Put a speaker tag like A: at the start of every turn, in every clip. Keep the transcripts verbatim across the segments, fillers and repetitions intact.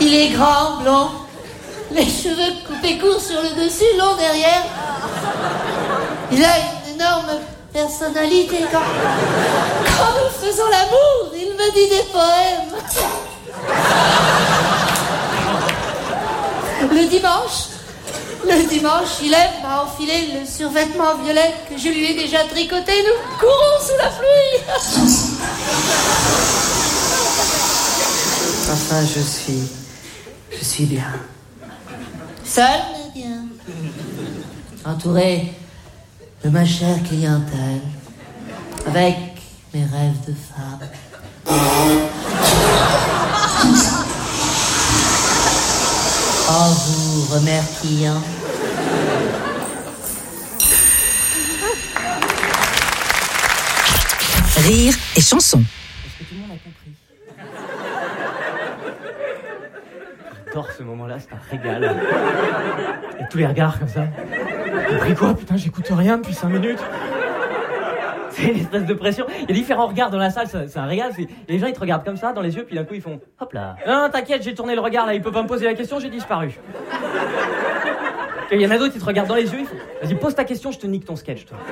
A: Il est grand, blond, les cheveux coupés courts sur le dessus, longs derrière. Il a une énorme personnalité. Quand, quand nous faisons l'amour, il me dit des poèmes. Le dimanche, le dimanche, il aime à enfiler le survêtement violet que je lui ai déjà tricoté. Nous courons sous la pluie. Enfin, je suis... Je suis bien. Seul, mais bien. Entouré de ma chère clientèle. Avec mes rêves de femme. En vous remerciant.
B: Rire et chanson.
C: Est-ce que tout le monde a compris? J'adore ce moment-là, c'est un régal. Et tous les regards comme ça. T'as compris quoi? Putain, j'écoute rien depuis cinq minutes. C'est une espèce de pression. Il y a différents regards dans la salle, c'est, c'est un régal. C'est... Les gens ils te regardent comme ça dans les yeux, puis d'un coup ils font hop là. Non, non, t'inquiète, j'ai tourné le regard là, il peut pas me poser la question, j'ai disparu. Et il y en a d'autres qui te regardent dans les yeux, ils font vas-y, pose ta question, je te nique ton sketch, toi.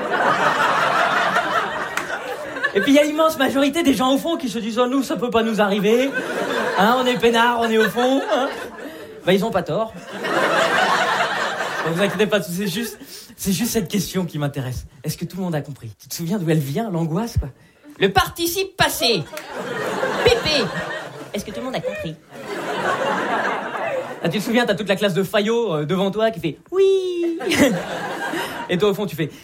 C: Et puis il y a l'immense majorité des gens au fond qui se disent oh, nous ça peut pas nous arriver. Hein, on est peinards, on est au fond. Hein. Bah ils ont pas tort. Ne vous inquiétez pas, c'est juste, c'est juste cette question qui m'intéresse. Est-ce que tout le monde a compris? Tu te souviens d'où elle vient, l'angoisse, quoi? Le participe passé. Pépé. Est-ce que tout le monde a compris? Ah, tu te souviens, t'as toute la classe de Fayot euh, devant toi qui fait oui. Et toi au fond tu fais.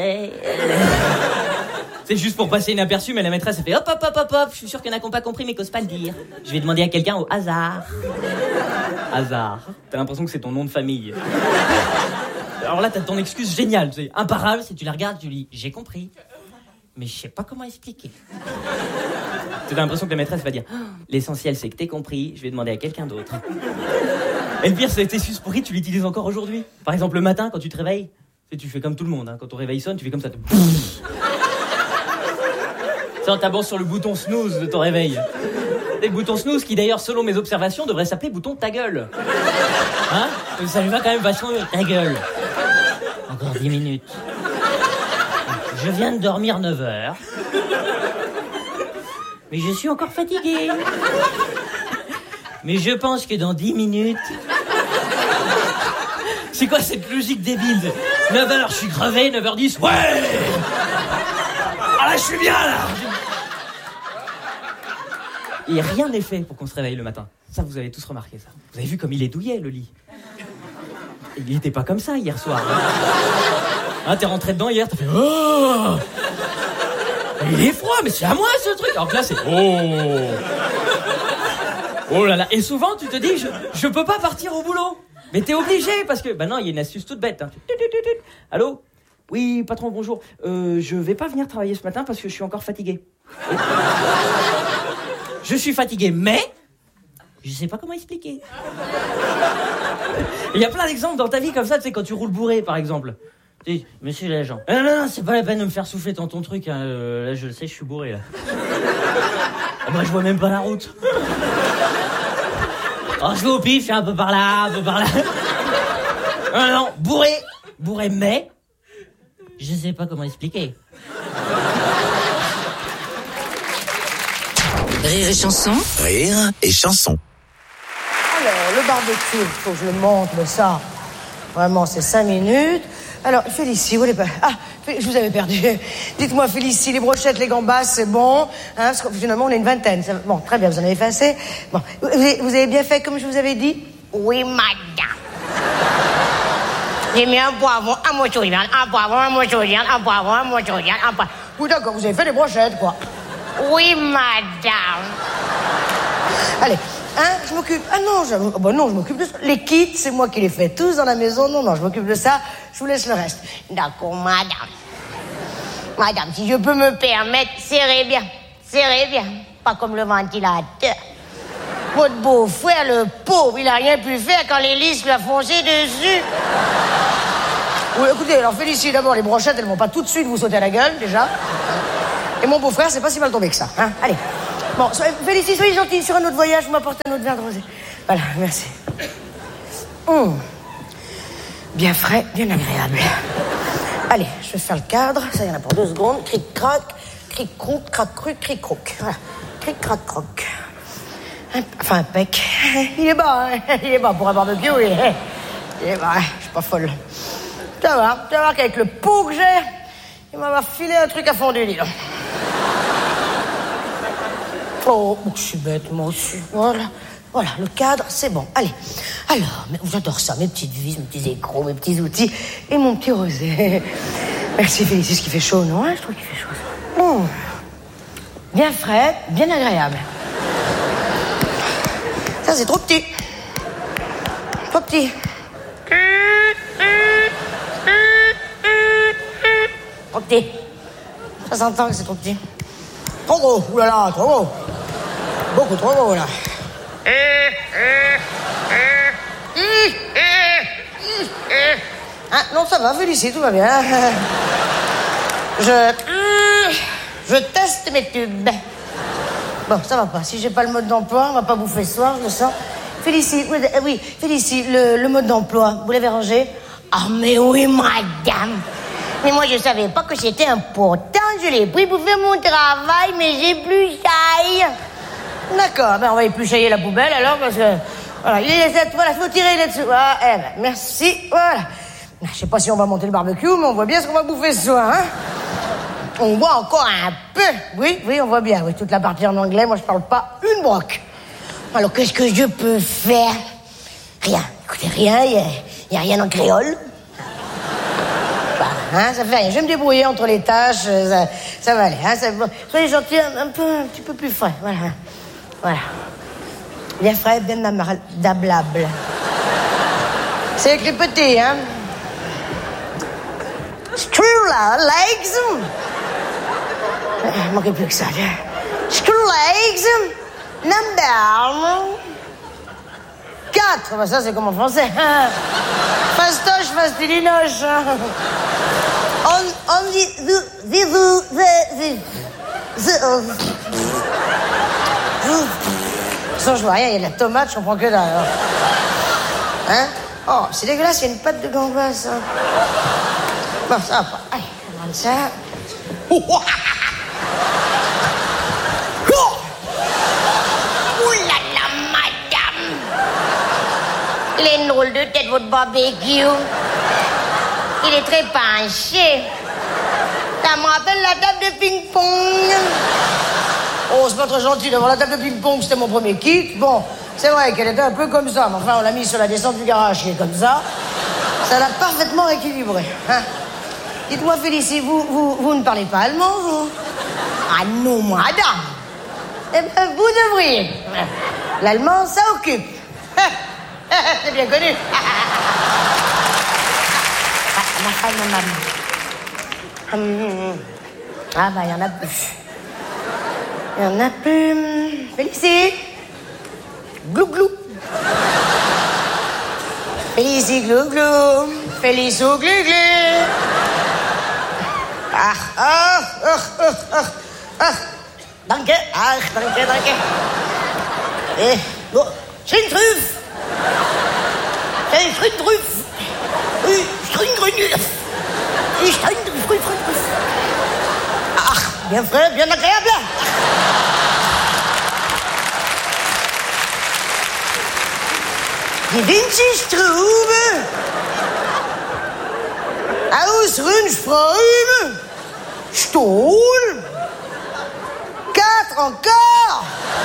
C: C'est juste pour passer inaperçu, mais la maîtresse elle fait hop hop hop hop hop. Je suis sûr qu'il y en a qui n'ont pas compris mais qui n'osent pas le dire. Je vais demander à quelqu'un au hasard. Hasard. T'as l'impression que c'est ton nom de famille. Alors là, t'as ton excuse géniale, c'est imparable. Si tu la regardes, tu dis j'ai compris, mais je sais pas comment expliquer. T'as l'impression que la maîtresse va dire oh, l'essentiel c'est que t'aies compris. Je vais demander à quelqu'un d'autre. Et le pire, c'est tes excuses pourries, tu l'utilises encore aujourd'hui. Par exemple, le matin, quand tu te réveilles, tu, sais, tu fais comme tout le monde. Hein. Quand ton réveil sonne, tu fais comme ça. Tu t'abances sur le bouton snooze de ton réveil. Le bouton snooze qui d'ailleurs selon mes observations devrait s'appeler bouton ta gueule. Hein? Ça lui va quand même vachement mieux. Ta gueule. Encore dix minutes. Je viens de dormir neuf heures. Mais je suis encore fatigué. Mais je pense que dans dix minutes... C'est quoi cette logique débile? neuf heures, je suis crevé, neuf heures dix, ouais! Ah là, je suis bien, là! Et rien n'est fait pour qu'on se réveille le matin. Ça, vous avez tous remarqué ça. Vous avez vu comme il est douillet, le lit. Il était pas comme ça hier soir. Hein, t'es rentré dedans hier, t'as fait oh! Il est froid, mais c'est à moi ce truc. Alors que là, c'est oh! Oh là là. Et souvent, tu te dis, je, je peux pas partir au boulot. Mais t'es obligé parce que, bah non, il y a une astuce toute bête. Hein. Allô? Oui, patron, bonjour. Euh, je vais pas venir travailler ce matin parce que je suis encore fatigué. Je suis fatigué, mais je sais pas comment expliquer. Il y a plein d'exemples dans ta vie comme ça, tu sais, quand tu roules bourré, par exemple. Tu dis, monsieur l'agent. Non, non, non, c'est pas la peine de me faire souffler dans ton truc. Hein. Euh, là, je le sais, je suis bourré, là. Moi, je vois même pas la route. Oh, je vais au pif, je suis un peu par là, un peu par là. Non, non, bourré. Bourré, mais je sais pas comment expliquer.
B: Rire et chanson.
D: Rire et chanson.
E: Alors, le barbecue, il faut que je le monte, mais ça, vraiment, c'est cinq minutes. Alors, Félicie, vous voulez pas... Ah, je vous avais perdu. Dites-moi, Félicie, les brochettes, les gambas, c'est bon, hein, parce que finalement, on est une vingtaine. Ça... Bon, très bien, vous en avez fait assez. Bon, vous avez, vous avez bien fait comme je vous avais dit?
F: Oui, madame. J'ai mis un poivron, un morceau de viande, un poivron, un morceau de viande, un poivron, un morceau de viande, un poivron.
E: Oui, d'accord, vous avez fait les brochettes, quoi.
F: Oui, madame.
E: Allez, hein, je m'occupe... Ah non, je... Oh, bah non, je m'occupe de ça. Les kits, c'est moi qui les fais tous dans la maison. Non, non, je m'occupe de ça. Je vous laisse le reste.
F: D'accord, madame. Madame, si je peux me permettre, serrez bien, serrez bien. Pas comme le ventilateur. Votre beau-frère, le pauvre, il a rien pu faire quand l'hélice lui a foncé dessus.
E: Oui, écoutez, alors Félicie, d'abord, les brochettes, elles vont pas tout de suite vous sauter à la gueule, déjà. Et mon beau-frère, c'est pas si mal tombé que ça. Hein. Allez. Bon, Félicie, soyez gentille. Sur un autre voyage, vous m'apportez un autre verre de rosé. Voilà, merci. Mmh. Bien frais, bien agréable. Allez, je vais faire le cadre. Ça, y en a pour deux secondes. Cric-crac, cric-croc, crac-cruc, cric-croc. Voilà. Cric-crac-croc. Enfin, impec. Il est bas, hein. Il est bas pour un barbecue, oui. Il est bas, je suis pas folle. Tu vas voir, tu vas voir qu'avec le pot que j'ai, il m'a filé un truc à fondue, dis donc. Oh, je suis bête, moi aussi. Voilà. Voilà, le cadre, c'est bon. Allez. Alors, mais j'adore ça, mes petites vis, mes petits écrous, mes petits outils et mon petit rosé. Merci, Félicie, ce qui fait chaud, non? Je trouve qu'il fait chaud. Mmh. Bien frais, bien agréable. Ça, c'est trop petit. Trop petit. Trop petit. Ça s'entend que c'est trop petit. Trop gros. Ouh là là, trop gros. Beaucoup trop gros, là. Ah, non, ça va, Félicie, tout va bien. Je... Je teste mes tubes. Bon, ça va pas. Si j'ai pas le mode d'emploi, on va pas bouffer ce soir, je le sens. Félicie, oui, euh, oui Félicie, le, le mode d'emploi, vous l'avez rangé? Ah, mais oui, madame. Mais moi, je savais pas que c'était important. Je l'ai pris pour faire mon travail, mais j'ai plus chaille. D'accord, ben on va éplucher la poubelle alors, parce que... Voilà, il est sept, voilà, faut tirer là-dessus. Ah, eh ben, merci, voilà. Je sais pas si on va monter le barbecue, mais on voit bien ce qu'on va bouffer ce soir, hein. On voit encore un peu. Oui, oui, on voit bien, oui, toute la partie en anglais, moi je parle pas une broque. Alors, qu'est-ce que je peux faire? Rien, écoutez, rien, il y, y a rien en créole. Bah, hein, ça fait rien, je vais me débrouiller entre les tâches, ça, ça va aller, hein, ça, soyez gentils, un, un peu, un petit peu plus frais, voilà. Voilà. Bien frais, bien abordable. C'est avec les petits, hein. Screw legs. Il manquait plus que ça. Screw legs. Number. Quatre. Bah ça, c'est comme en français. Fastoche, fastidinoche. On, on dit... The, the, the, the, Sans je vois rien, il y a de la tomate, je comprends que là. Alors. Hein? Oh, c'est dégueulasse, il y a une pâte de gambasse. Hein. Bon, ça va pas. Allez, on va ça. Oh, oh, oh. Ouh là là, madame. Il est une drôle de tête, votre barbecue. Il est très penché. Ça me rappelle la table de ping-pong. Oh, c'est pas très gentil d'avoir la table de ping-pong, c'était mon premier kit. Bon, c'est vrai qu'elle était un peu comme ça, mais enfin, on l'a mis sur la descente du garage, qui est comme ça. Ça l'a parfaitement équilibré. Hein? Dites-moi, Félicie, vous, vous, vous ne parlez pas allemand, vous? Ah non, madame. Eh bien, vous devriez. L'allemand, ça occupe. C'est bien connu. Ah, bah, il y en a plus. Il y en a plus. Félicie. Glou glou. Félicie glou glou. Félicie glou glou. Ah, ah, ah, ah, ah, ah. Danke, ah, danke, danke. Eh, bon, Schrintruf. Eh, Schrintruf. Oui, Schrintruf. Ich Schrintruf. Ah, bien frais, bien agréable. Die Winzerstrube. Ausrundsfruime. Stuhl. Quatre encore.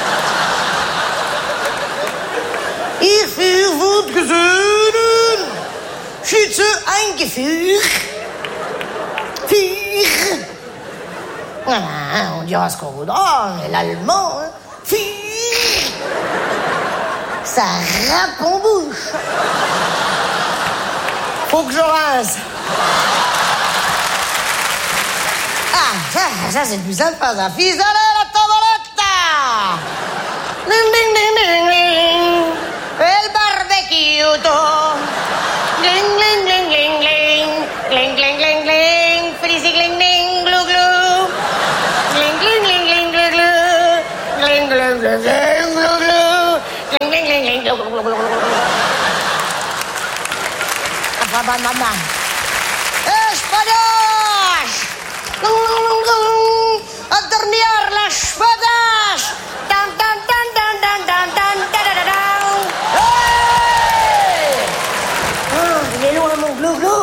E: Ich für votre Gesöhnen. Schütze eingeführt. Vier. Voilà, on dira ce qu'on voudra, mais l'allemand, hein. Vier. Ça râpe en bouche. Faut que je rince. Ah, ça, ça c'est plus sympa, ça. Fils de la tavoletta. Ding, ding, ding, ding, ding. El barbecue. Gling, gling, gling, gling, gling. Gling, gling, gling, gling. Félicie, gling, gling, glou, glou. Gling, gling, gling, gling, glou, glou. Gling, gling, gling, gling, glou, glou. Gling, gling, gling, gling, glou, glou.
F: baba, maman. Espadas! A tornear las espadas! Tan, tan, tan, tan, tan, tan, tan, tan, tan, tan. Hey! Oh, il est loin, mon glou-glou.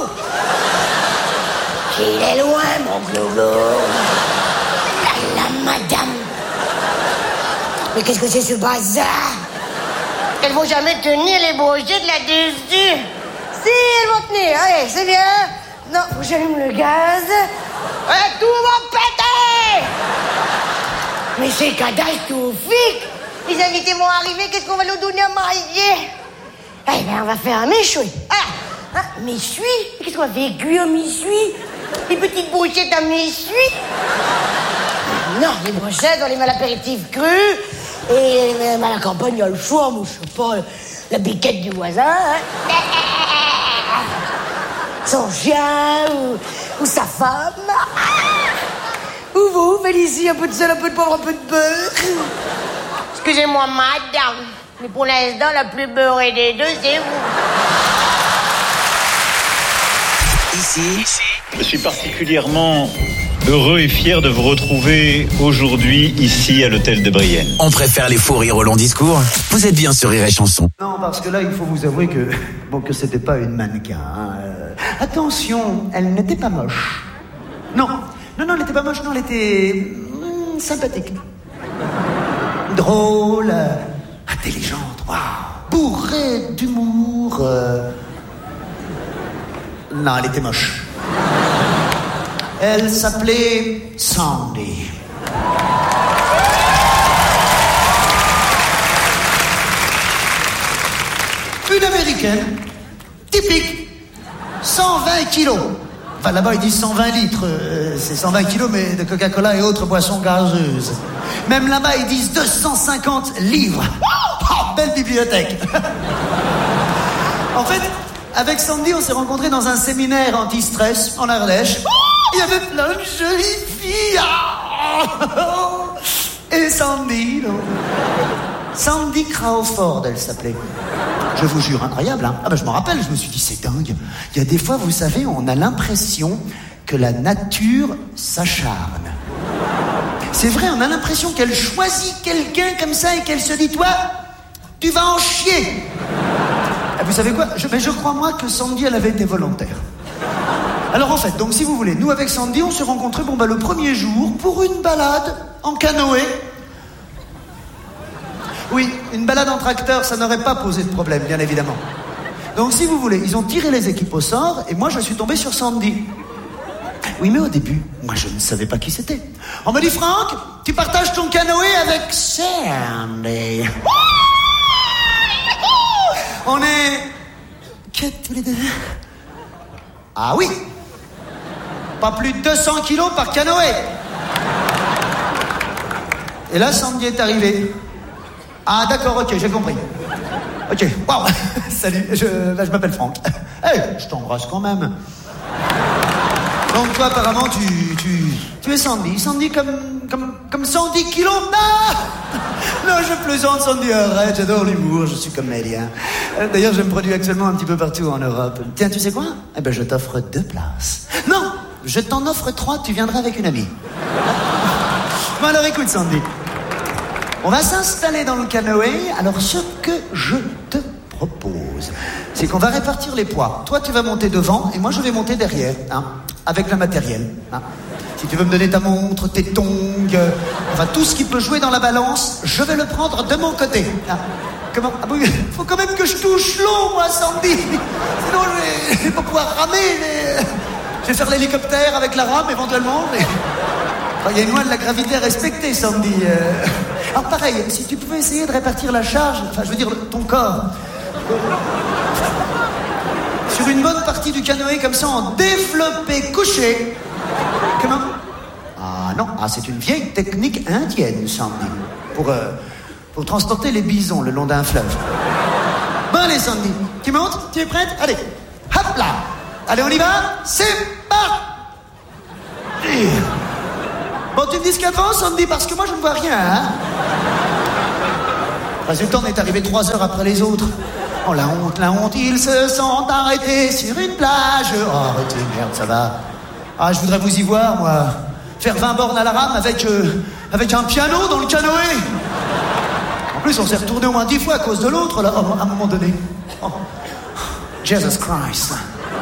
F: Il est loin, mon glou-glou. La, la madame. Mais qu'est-ce que c'est ce bazar? Elles vont jamais tenir les brochettes là-dessus.
E: Si, elles vont tenir. Allez, c'est bien. Non, faut que j'allume le gaz.
F: Et tout va péter! Mais c'est catastrophique! Les invités vont arriver, qu'est-ce qu'on va leur donner à manger?
E: Eh bien, on va faire un méchoui.
F: Ah!
E: Un méchoui? Qu'est-ce qu'on va faire? Cuire un méchoui?
F: Des petites brochettes à méchoui?
E: Non, les brochettes, on les met à l'apéritif cru. Et à la campagne, il y a le choix, moi, je sais pas, la biquette du voisin, hein. Son chien, ou, ou sa femme. Ou vous, Félicie, un peu de sel, un peu de poivre, un peu de beurre.
F: Excusez-moi, madame, mais pour l'instant, la plus beurrée des deux, c'est vous.
B: Ici,
D: Je suis particulièrement heureux et fier de vous retrouver aujourd'hui ici à l'hôtel de Brienne.
B: on préfère les faux rires au long discours. Vous êtes bien sur Rire et Chanson.
G: Non, parce que là, il faut vous avouer que bon, que c'était pas une mannequin. Hein. Euh, attention, elle n'était pas moche. Non, non, non, elle n'était pas moche. Non, elle était hum, sympathique, drôle, euh, intelligente, waouh, bourrée d'humour. Euh... Non, elle était moche. Elle s'appelait Sandy. Une américaine, typique, cent vingt kilos. Enfin, là-bas, ils disent cent vingt litres. Euh, c'est cent vingt kilos, mais de Coca-Cola et autres boissons gazeuses. Même là-bas, ils disent deux cent cinquante livres. Oh, belle bibliothèque. En fait, avec Sandy, on s'est rencontrés dans un séminaire anti-stress en Ardèche. Il y avait plein de jolies filles. Ah. Et Sandy, non. Sandy Crawford, elle s'appelait. Je vous jure, incroyable, hein. Ah ben je m'en rappelle, je me suis dit, c'est dingue. Il y a des fois, vous savez, on a l'impression que la nature s'acharne. C'est vrai, on a l'impression qu'elle choisit quelqu'un comme ça et qu'elle se dit, toi, tu vas en chier. Ah, vous savez quoi, je, mais je crois, moi, que Sandy, elle avait été volontaire. Alors en fait, donc si vous voulez, nous avec Sandy, on s'est rencontrés bon, bah, le premier jour pour une balade en canoë. Oui, une balade en tracteur, ça n'aurait pas posé de problème, bien évidemment. Donc si vous voulez, ils ont tiré les équipes au sort et moi je suis tombé sur Sandy. Oui, mais au début, moi je ne savais pas qui c'était. On me dit, Franck, tu partages ton canoë avec Sandy. On est... que tous les deux. Ah oui. Pas plus de deux cents kilos par canoë. Et là, Sandy est arrivée. Ah d'accord, ok, j'ai compris. Ok, waouh. Salut, je, bah, je m'appelle Franck. Hey, je t'embrasse quand même. Donc toi, apparemment, tu, tu, tu es Sandy. Sandy comme, comme, comme cent dix kilos. Non, non, je plaisante, Sandy, arrête, j'adore l'humour, je suis comédien. D'ailleurs, je me produis actuellement un petit peu partout en Europe. Tiens, tu sais quoi? Eh ben, je t'offre deux places. Non, je t'en offre trois, tu viendras avec une amie. Bon, alors écoute, Sandy. On va s'installer dans le canoë. Alors, ce que je te propose, c'est qu'on va répartir les poids. Toi, tu vas monter devant et moi, je vais monter derrière, hein, avec le matériel. Hein. Si tu veux me donner ta montre, tes tongs, euh, enfin, tout ce qui peut jouer dans la balance, je vais le prendre de mon côté. Hein. Comment? Ah oui, faut quand même que je touche l'eau, moi, Sandy. Sinon, je vais, je vais pas pouvoir ramer. Mais... je vais faire l'hélicoptère avec la rame, éventuellement. Mais... enfin, il y a une loi de la gravité à respecter, Sandy. Euh... Alors pareil, si tu pouvais essayer de répartir la charge, enfin je veux dire ton corps, sur une bonne partie du canoë comme ça en développé couché. Comment? Ah non, ah, c'est une vieille technique indienne, Sandy, pour, euh, pour transporter les bisons le long d'un fleuve. Bon allez Sandy, tu montes? Tu es prête? Allez, hop là. Allez on y va? C'est parti. Bon, tu me dis ce qu'avance, Sandy, parce que moi, je ne vois rien, hein. Résultat, on est arrivé trois heures après les autres. Oh, la honte, la honte, ils se sont arrêtés sur une plage. Oh, arrêtez, merde, ça va. Ah, je voudrais vous y voir, moi. Faire vingt bornes à la rame avec, euh, avec un piano dans le canoë. En plus, on s'est retourné au moins dix fois à cause de l'autre, là, à un moment donné. Oh. Jesus Christ.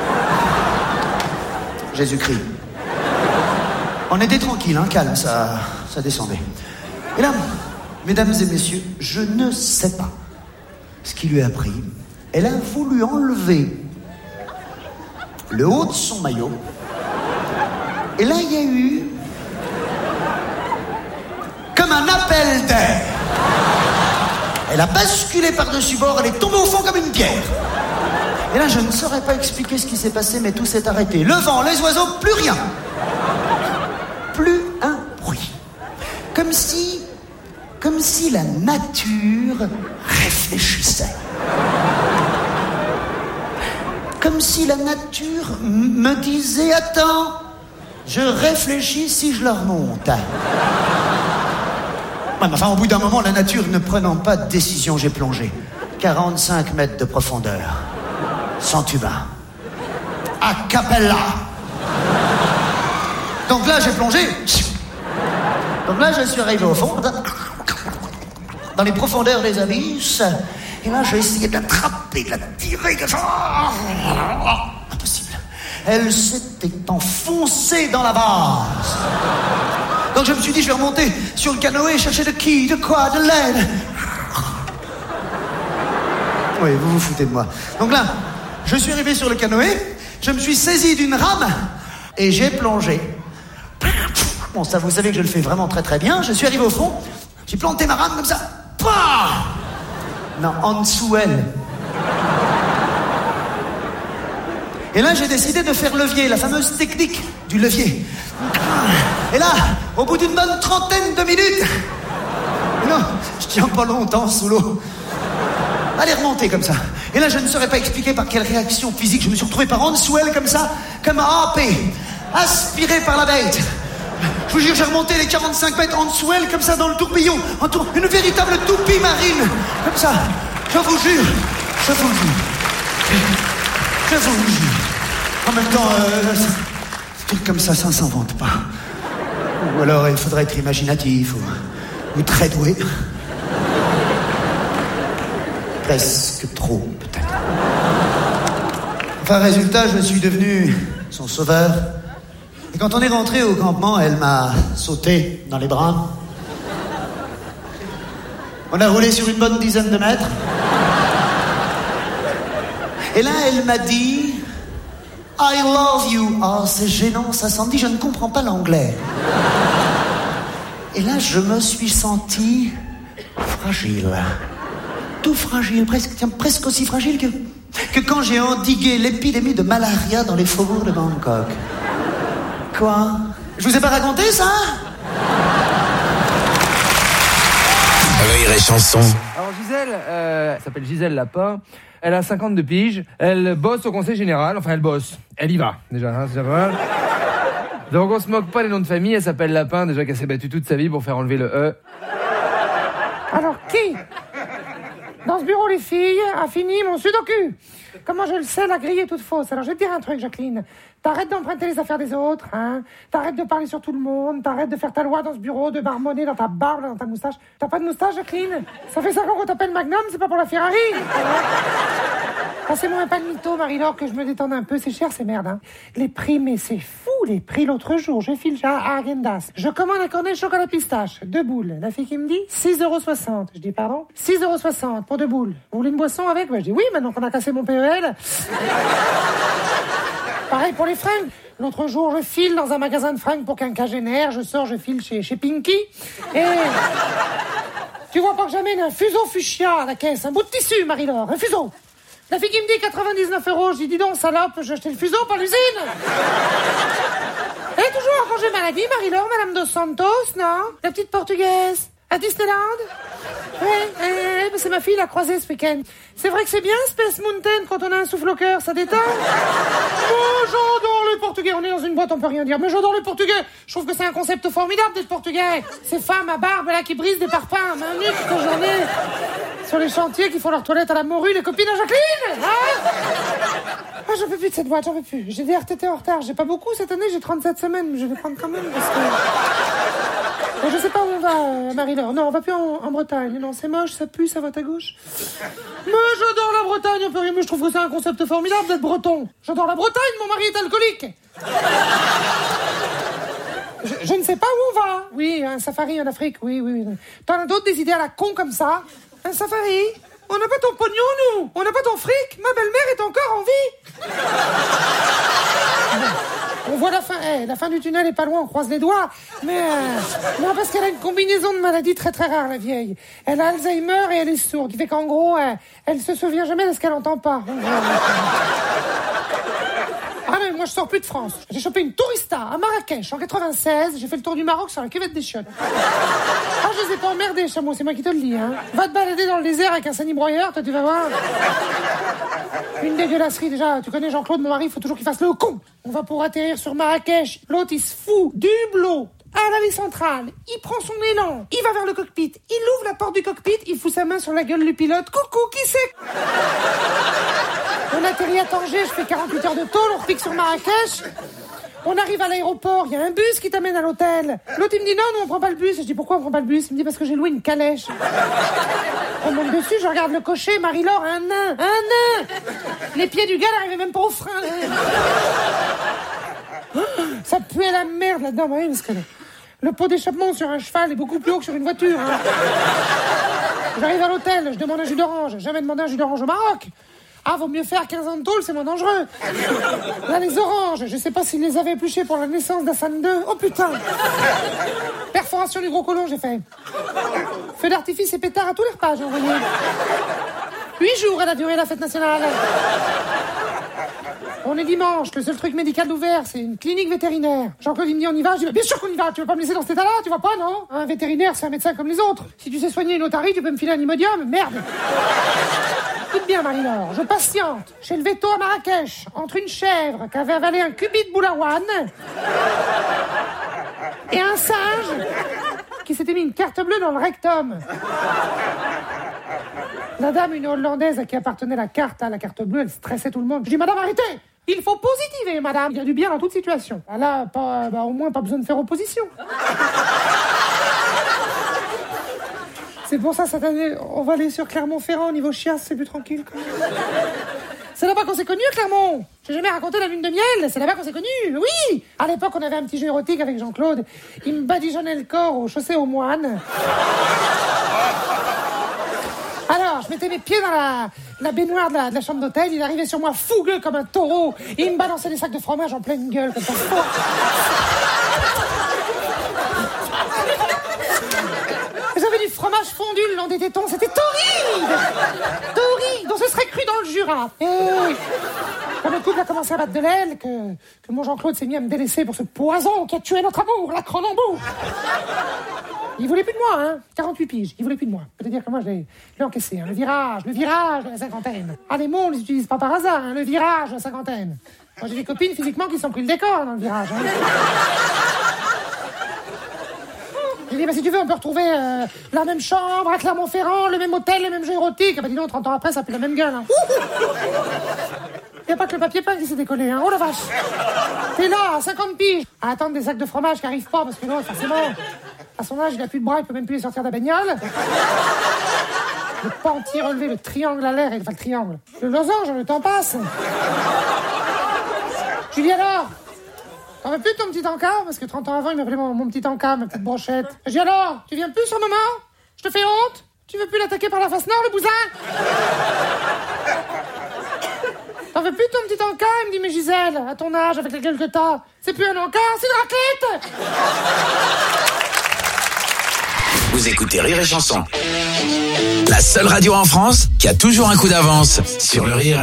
G: Jésus-Christ. On était tranquille, hein, calme, ça, ça descendait. Et là, mesdames et messieurs, je ne sais pas ce qui lui a pris. Elle a voulu enlever le haut de son maillot. Et là, il y a eu comme un appel d'air. Elle a basculé par-dessus bord, elle est tombée au fond comme une pierre. Et là, je ne saurais pas expliquer ce qui s'est passé, mais tout s'est arrêté. Le vent, les oiseaux, plus rien. Plus un bruit. Comme si... Comme si la nature réfléchissait. Comme si la nature m- me disait « Attends, je réfléchis si je la remonte. » Ouais, mais enfin, au bout d'un moment, la nature ne prenant pas de décision, j'ai plongé. quarante-cinq mètres de profondeur. Sans tuba. A cappella. Donc là, j'ai plongé. Donc là, je suis arrivé au fond, dans les profondeurs des abysses. Et là, j'ai essayé de l'attraper, de la tirer. Impossible. Elle s'était enfoncée dans la vase. Donc je me suis dit, je vais remonter sur le canoë, chercher de qui, de quoi, de l'aide. Oui, vous vous foutez de moi. Donc là, je suis arrivé sur le canoë, je me suis saisi d'une rame et j'ai plongé. Bon, ça, vous savez que je le fais vraiment très très bien. Je suis arrivé au fond, j'ai planté ma rame comme ça. Pah! Non, en dessous elle. Et là, j'ai décidé de faire levier, la fameuse technique du levier. Et là, au bout d'une bonne trentaine de minutes, non, je tiens pas longtemps sous l'eau. Allez, remonter comme ça. Et là, je ne saurais pas expliquer par quelle réaction physique je me suis retrouvé par en dessous elle comme ça, comme happé, aspiré par la bête. Je vous jure, j'ai remonté les quarante-cinq mètres en dessous elle comme ça dans le tourbillon, en tour, une véritable toupie marine, comme ça. Je vous jure, je vous jure, je vous jure. En même temps, euh, un truc comme ça, ça ne s'invente pas. Ou alors, il faudrait être imaginatif ou, ou très doué. Presque trop, peut-être. Enfin, résultat, je suis devenu son sauveur. Et quand on est rentré au campement, elle m'a sauté dans les bras. On a roulé sur une bonne dizaine de mètres. Et là, elle m'a dit « I love you ». Oh, c'est gênant, ça s'en dit, je ne comprends pas l'anglais. Et là, je me suis senti fragile. Tout fragile, presque, tiens, presque aussi fragile que, que quand j'ai endigué l'épidémie de malaria dans les faubourgs de Bangkok. Quoi? Je vous ai pas raconté ça?
B: Rire et chanson.
H: Alors Gisèle, euh, elle s'appelle Gisèle Lapin. Elle a cinquante-deux piges. Elle bosse au conseil général. Enfin, elle bosse. Elle y va, déjà. Hein, c'est déjà pas mal. Donc, on se moque pas des noms de famille. Elle s'appelle Lapin, déjà qu'elle s'est battue toute sa vie pour faire enlever le E.
I: Alors, qui, dans ce bureau, les filles, a fini mon sudoku? Comment je le sais, la grille est toute fausse. Alors, je vais te dire un truc, Jacqueline. T'arrêtes d'emprunter les affaires des autres, hein. T'arrêtes de parler sur tout le monde. T'arrêtes de faire ta loi dans ce bureau, de marmonner dans ta barbe, dans ta moustache. T'as pas de moustache, Jacqueline? Ça fait cinq ans qu'on t'appelle Magnum, c'est pas pour la Ferrari. Passez-moi un pain de mytho, Marie-Laure, que je me détende un peu. C'est cher, ces merdes, hein. Les prix, mais c'est fou, les prix. L'autre jour, je file à Häagen-Dazs. Je commande un cornet de chocolat pistache, deux boules. La fille qui me dit six euros soixante. Je dis pardon? six euros soixante pour deux boules. Vous voulez une boisson avec? Bah, je dis oui, maintenant qu'on a cassé mon P E L. Pareil pour les fringues. L'autre jour, je file dans un magasin de fringues pour quinquagénaire. Je sors, je file chez, chez Pinky. Et tu vois pas que j'amène un fuseau fuchsia à la caisse. Un bout de tissu, Marie-Laure. Un fuseau. La fille qui me dit quatre-vingt-dix-neuf euros. Je dis, dis donc, salope, j'ai acheté le fuseau par l'usine. Elle est toujours en congé maladie, Marie-Laure, Madame Dos Santos, non? La petite portugaise. À Disneyland? Oui, eh, eh, c'est ma fille, l'a croisée ce week-end. C'est vrai que c'est bien, Space Mountain, quand on a un souffle au cœur, ça détend. Bon, j'adore le portugais, on est dans une boîte, on peut rien dire. Mais j'adore le portugais. Je trouve que c'est un concept formidable d'être portugais. Ces femmes à barbe là qui brisent des parpaings à main nue toute la journée. Sur les chantiers qui font leur toilette à la morue, les copines à Jacqueline. Hein? Ah, j'en peux plus de cette boîte, j'en peux plus. J'ai des R T T en retard. J'ai pas beaucoup cette année, j'ai trente-sept semaines, mais je vais prendre quand même parce que... Bon, je sais pas où on va, euh, Marie-Laure. Non, on va plus en, en Bretagne. Non, c'est moche, ça pue, ça vote à gauche. Mais j'adore la Bretagne, un peu rien, mais je trouve que c'est un concept formidable d'être breton. J'adore la Bretagne, mon mari est alcoolique. Je, je ne sais pas où on va. Oui, un safari en Afrique, oui, oui. oui. T'en as d'autres des idées à la con comme ça? Un safari? On n'a pas ton pognon, nous. On n'a pas ton fric. Ma belle-mère est encore en vie. On voit la fin. Eh, la fin du tunnel est pas loin, on croise les doigts. Mais euh, non, parce qu'elle a une combinaison de maladies très très rares, la vieille. Elle a Alzheimer et elle est sourde, qui fait qu'en gros, elle, elle se souvient jamais de ce qu'elle entend pas. Ah mais moi je sors plus de France. J'ai chopé une tourista à Marrakech en quatre-vingt-seize. J'ai fait le tour du Maroc sur la cuvette des chiottes. Ah je les ai pas emmerdés, chameau, c'est moi qui te le dis. Hein. Va te balader dans le désert avec un sanibroyeur, toi tu vas voir. Une dégueulasserie déjà. Tu connais Jean-Claude, mon mari, il faut toujours qu'il fasse le con. On va pour atterrir sur Marrakech. L'autre il se fout du hublot à l'allée centrale. Il prend son élan. Il va vers le cockpit. Il ouvre la porte du cockpit. Il fout sa main sur la gueule du pilote. Coucou, qui c'est? On atterrit à Tanger, je fais quarante-huit heures de tôle, on repique sur Marrakech. On arrive à l'aéroport, il y a un bus qui t'amène à l'hôtel. L'autre, il me dit non, non, on prend pas le bus. Je dis pourquoi on prend pas le bus? Il me dit parce que j'ai loué une calèche. On monte dessus, je regarde le cocher, Marie-Laure, un nain, un nain. Les pieds du gars n'arrivaient même pas au frein. Ça puait la merde là-dedans, bah oui, parce que le, le pot d'échappement sur un cheval est beaucoup plus haut que sur une voiture. Hein. J'arrive à l'hôtel, je demande un jus d'orange. J'ai jamais demandé un jus d'orange au Maroc. Ah, vaut mieux faire quinze ans de tôle, c'est moins dangereux. Là, les oranges, je sais pas s'ils les avaient épluchés pour la naissance d'Hassan deux. Oh putain. Perforation du gros côlon, j'ai fait. Feu d'artifice et pétard à tous les repas, j'ai envoyé. Huit jours, elle a duré la fête nationale. On est dimanche, le seul truc médical ouvert, c'est une clinique vétérinaire. Jean-Claude, il me dit on y va, je dis bien sûr qu'on y va, tu veux pas me laisser dans cet état-là, tu vois pas, non? Un vétérinaire, c'est un médecin comme les autres. Si tu sais soigner une otarie, tu peux me filer un Imodium, merde. Écoute bien, Marie-Laure, je patiente chez le veto à Marrakech, entre une chèvre qui avait avalé un cubi de boulawan et un singe qui s'était mis une carte bleue dans le rectum. La dame, une Hollandaise à qui appartenait la carte, à la carte bleue, elle stressait tout le monde. Je dis, madame, arrêtez! Il faut positiver, madame. Il y a du bien dans toute situation. Là, pas, bah, au moins, pas besoin de faire opposition. C'est pour ça, cette année, on va aller sur Clermont-Ferrand, au niveau chiasse, c'est plus tranquille. Quand même. C'est là-bas qu'on s'est connus, Clermont. J'ai jamais raconté la lune de miel, c'est là-bas qu'on s'est connus, oui. À l'époque, on avait un petit jeu érotique avec Jean-Claude. Il me badigeonnait le corps aux chaussées aux moines. Alors, je mettais mes pieds dans la, la baignoire de la, de la chambre d'hôtel, il arrivait sur moi fougueux comme un taureau, et il me balançait des sacs de fromage en pleine gueule, comme ça. J'avais du fromage fondu le long des tétons, c'était torride. Torride, dont ce serait cru dans le Jura. Et quand le couple a commencé à battre de l'aile, que, que mon Jean-Claude s'est mis à me délaisser pour ce poison qui a tué notre amour, la Cronenbourg. Il voulait plus de moi, hein. quarante-huit piges, il voulait plus de moi. C'est-à-dire que moi, je l'ai, je l'ai encaissé, hein. Le virage, le virage de la cinquantaine. Ah, les mots, on les utilise pas par hasard, hein. Le virage de la cinquantaine. Moi, j'ai des copines physiquement qui sont pris le décor dans le virage, hein. J'ai dit, bah, si tu veux, on peut retrouver euh, la même chambre à Clermont-Ferrand, le même hôtel, les mêmes jeux érotiques. Ah, bah, dis donc, trente ans après, ça fait la même gueule, hein. Y a pas que le papier peint qui s'est décollé, hein. Oh la vache. T'es là, à cinquante piges, à attendre des sacs de fromage qui arrivent pas, parce que non, forcément, à son âge, il a plus de bras, il peut même plus les sortir de la bagnole. Le panty relevé, le triangle à l'air, enfin le triangle. Le losange, le temps passe. Je lui dis alors, t'en veux plus de ton petit encas? Parce que trente ans avant, il m'appelait mon, mon petit encas, ma petite brochette. Je dis alors, tu viens plus sur le moment? Je te fais honte? Tu veux plus l'attaquer par la face nord, le bousin? T'en veux plus de ton petit encas? Il me dit, mais Gisèle, à ton âge, avec la gueule que t'as, c'est plus un encas, c'est une raclette!
B: Vous écoutez Rire et Chanson, la seule radio en France qui a toujours un coup d'avance sur le rire.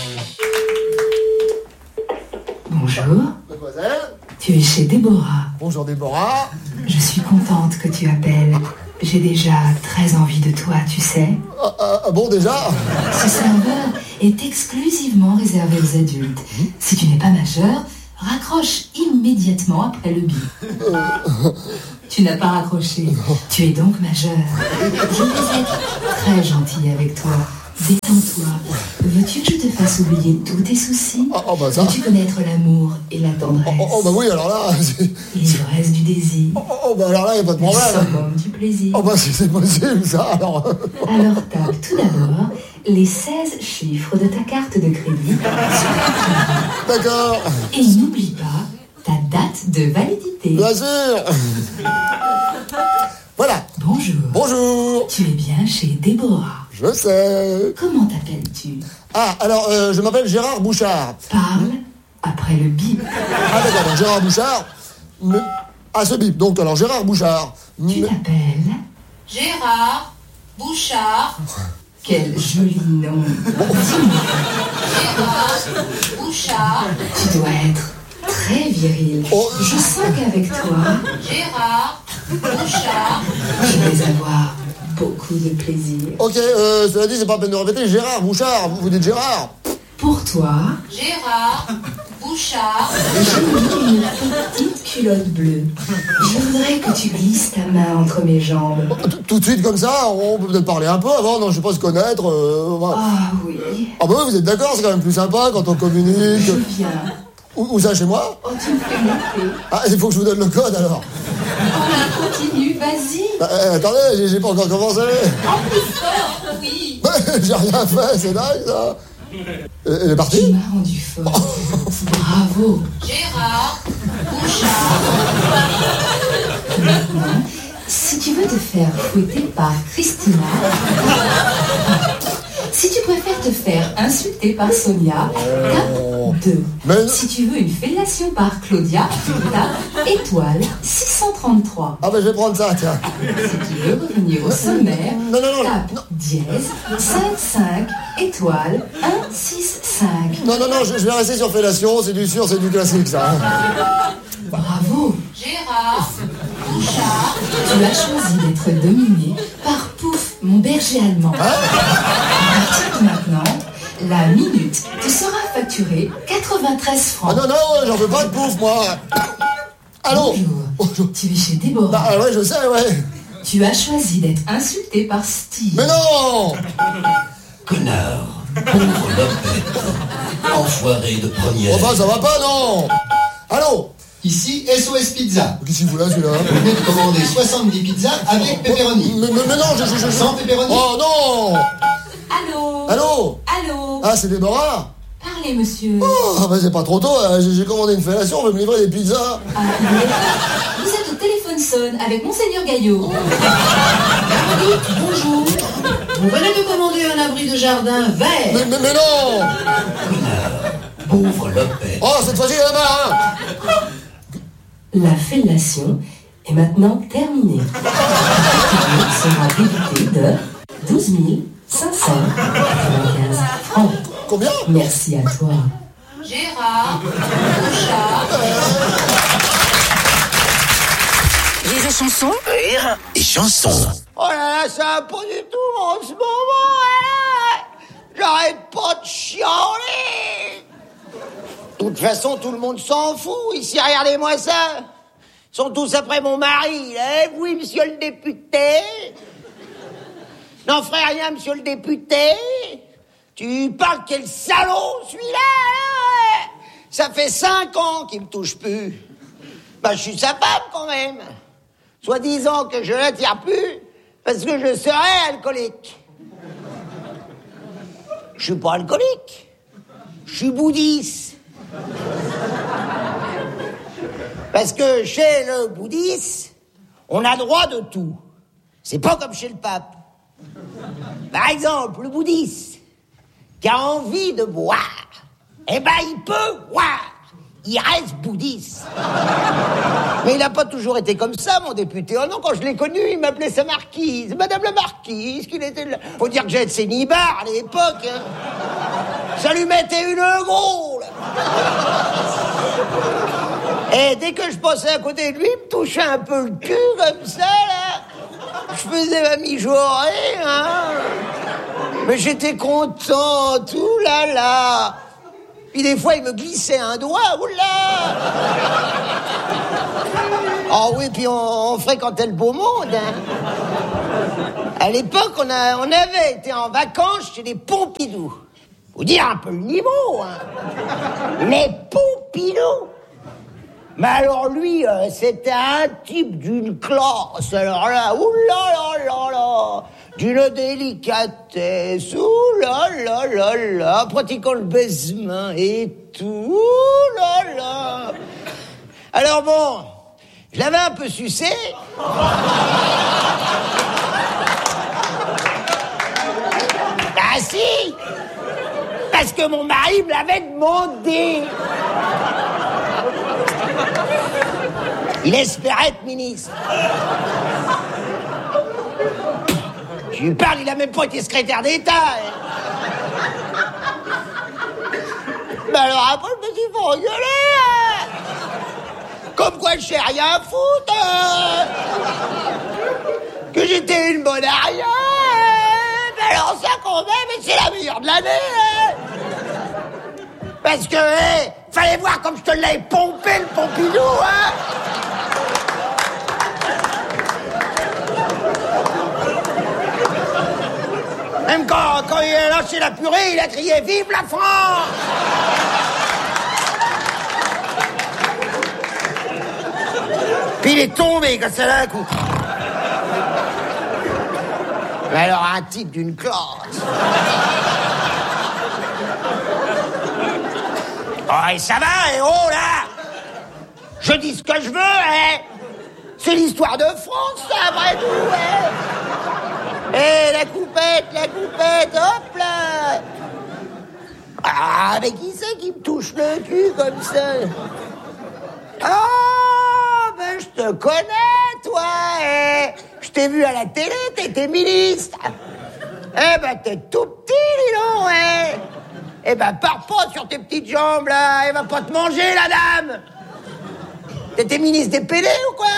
J: Bonjour.
G: Mademoiselle.
J: Tu es chez Déborah.
G: Bonjour Déborah.
J: Je suis contente que tu appelles. J'ai déjà très envie de toi, tu sais.
G: Ah, ah, ah bon, déjà?
J: Ce serveur est exclusivement réservé aux adultes. Si tu n'es pas majeur, raccroche immédiatement après le bip. Tu n'as pas raccroché. Tu es donc majeur. Je vais être très gentille avec toi. Détends-toi. Veux-tu que je te fasse oublier tous tes soucis?
K: Oh, oh, bah ça.
J: Veux-tu connaître l'amour et la tendresse?
K: Oh, oh bah oui, alors là...
J: L'ivresse du désir.
K: Oh, oh bah alors là, il n'y a pas de problème.
J: Le summum du plaisir.
K: Oh bah si c'est possible, ça, alors...
J: Alors tape tout d'abord les seize chiffres de ta carte de crédit.
K: D'accord.
J: Et n'oublie pas ta date de validité.
K: Bien sûr. Voilà.
J: Bonjour.
K: Bonjour.
J: Tu es bien chez Déborah.
K: Je sais.
J: Comment t'appelles-tu?
K: Ah, alors, euh, je m'appelle Gérard Bouchard.
J: Parle après le bip.
K: Ah d'accord, donc Gérard Bouchard... Mais... Ah, ce bip, donc alors Gérard Bouchard...
J: Tu
K: mais...
J: t'appelles
A: Gérard Bouchard.
J: Quel joli nom.
A: Gérard Bouchard.
J: Tu dois être très viril.
K: Oh.
J: Je sens qu'avec toi,
A: Gérard Bouchard.
J: je vais avoir beaucoup de plaisir.
K: Ok, euh, cela dit, c'est pas la peine de répéter, Gérard Bouchard, vous, vous dites Gérard.
J: Pour toi,
A: Gérard Bouchard.
J: j'ai mis une petite culotte bleue. Je voudrais que tu glisses ta main entre mes jambes.
K: Tout de suite comme ça, on peut peut-être parler un peu avant, non, je sais pas se connaître. Euh, voilà.
J: Ah oui.
K: Ah bah oui, vous êtes d'accord, c'est quand même plus sympa quand on communique.
J: Je viens.
K: Où, où ça, chez moi?
J: Oh, tu me fais monter.
K: Ah, il faut que je vous donne le code alors.
J: On continue, vas-y.
K: Bah, euh, attendez, j'ai, j'ai pas encore commencé.
A: En plus fort, oui.
K: J'ai rien fait, c'est dingue ça. Elle, elle est
J: Tu
K: partie?
J: m'as rendu fort. Bravo.
A: Gérard Bouchard.
J: Maintenant, si tu veux te faire fouetter par Christina, si tu préfères te faire insulter par Sonia, tape deux.
K: Mais-
J: Si tu veux une fellation par Claudia, tape étoile six cent trente-trois.
K: Ah bah je vais prendre ça, tiens.
J: Si tu veux revenir au sommaire,
K: Non, non, non,
J: tape
K: non.
J: dièse cinq cinq étoile un six cinq.
K: Non, non, non, je, je vais rester sur fellation, c'est du sûr, c'est du classique ça.
J: Bravo.
A: Gérard Bouchard.
J: Tu as choisi d'être dominé par Pouf, mon berger allemand.
K: Hein?
J: À partir de maintenant, la minute te sera facturée quatre-vingt-treize
K: Ah
J: francs.
K: non, non, j'en veux pas de pouf, moi. Allô?
J: Bonjour.
K: Bonjour.
J: Tu es chez Déborah.
K: Bah ah ouais, je sais, ouais.
J: Tu as choisi d'être insulté par Steve.
K: Mais non!
L: Connard, pauvre lopette, enfoiré de première.
K: Oh bah ça va pas, non! Allô?
L: Ici S O S Pizza.
K: Qu'est-ce qu'il fout là, celui-là?
L: Vous venez de commander soixante-dix pizzas avec pepperoni.
K: Mais, mais, mais non, je, je, je...
L: Sans pepperoni.
K: Oh non!
J: Allô.
K: Allô?
J: Allô.
K: Ah, c'est Déborah?
J: Parlez, monsieur.
K: Oh, bah c'est pas trop tôt, hein. j'ai, j'ai commandé une fellation, on veut me livrer des pizzas.
J: Ah, vous êtes au téléphone sonne avec Monseigneur Gaillot.
A: Bonjour. Vous venez de commander un abri de jardin vert.
K: Mais, mais, mais non!
L: Pauvre lopette.
K: Oh, cette fois-ci, il y en a marre, hein!
J: La fellation est maintenant terminée. Le sera débité de douze mille cinq cent quatre-vingt-quinze francs.
K: Combien?
J: Merci à toi.
A: Gérard Bouchard.
B: Rire et chanson. Rire et chanson.
G: Oh là là, ça va pas du tout en ce moment, hein. J'arrête pas de chialer. De toute façon, tout le monde s'en fout. Ici, regardez-moi ça. Ils sont tous après mon mari. Là. Eh oui, monsieur le député. N'en ferait rien, monsieur le député. Tu parles quel salaud, celui-là, là. Ça fait cinq ans qu'il me touche plus. Bah, je suis sa femme, quand même. Soi-disant que je l'attire plus parce que je serais alcoolique. Je suis pas alcoolique. Je suis bouddhiste. Parce que chez le bouddhiste, on a droit de tout. C'est pas comme chez le pape. Par exemple, le bouddhiste qui a envie de boire, eh ben il peut boire. Il reste bouddhiste. Mais il n'a pas toujours été comme ça, mon député. Oh non, quand je l'ai connu, il m'appelait sa marquise. Madame la marquise, qu'il était là. Faut dire que j'ai été cénibard à l'époque. Hein. Ça lui mettait une groule. Et dès que je passais à côté de lui, il me touchait un peu le cul, comme ça, là. Je faisais ma mijaurée, hein. Mais j'étais contente, ouh là là.
M: Puis des fois, il me glissait un doigt, oula! Oh oui, puis on, on fréquentait le beau monde, hein. À l'époque, on, a, on avait été en vacances chez les Pompidou. Faut dire un peu le niveau, hein. Les Pompidou. Mais alors lui, euh, c'était un type d'une classe, alors là, oulala, d'une délicatesse, oulala, pratiquant le baisement et tout, oulala. Alors bon, je l'avais un peu sucé. Ah si, parce que mon mari me l'avait demandé. Il espérait être ministre. Je lui parle, il a même pas été secrétaire d'État. Hein. Mais alors après, je me suis fait engueuler. Hein. Comme quoi je sais rien foutre. Hein. Que j'étais une bonne à rien. Hein. Mais alors ça quand même, c'est la meilleure de l'année. Hein. Parce que, hey, fallait voir comme je te l'avais pompé, le Pompidou, hein. Même quand, quand il a lâché la purée, il a crié « Vive la France !» Puis il est tombé comme ça d'un coup. Mais alors, un type d'une classe. Oh, et ça va, et oh, là! Je dis ce que je veux, hein! C'est l'histoire de France, ça, après tout, hein! Eh, la coupette, la coupette, hop là! Ah, mais qui c'est qui me touche le cul comme ça? Oh, ben je te connais, toi, eh! Je t'ai vu à la télé, t'étais ministre! Eh ben, t'es tout petit, dis donc, eh! Eh ben, pars pas sur tes petites jambes, là! Elle va pas te manger, la dame! T'étais ministre des P D ou quoi?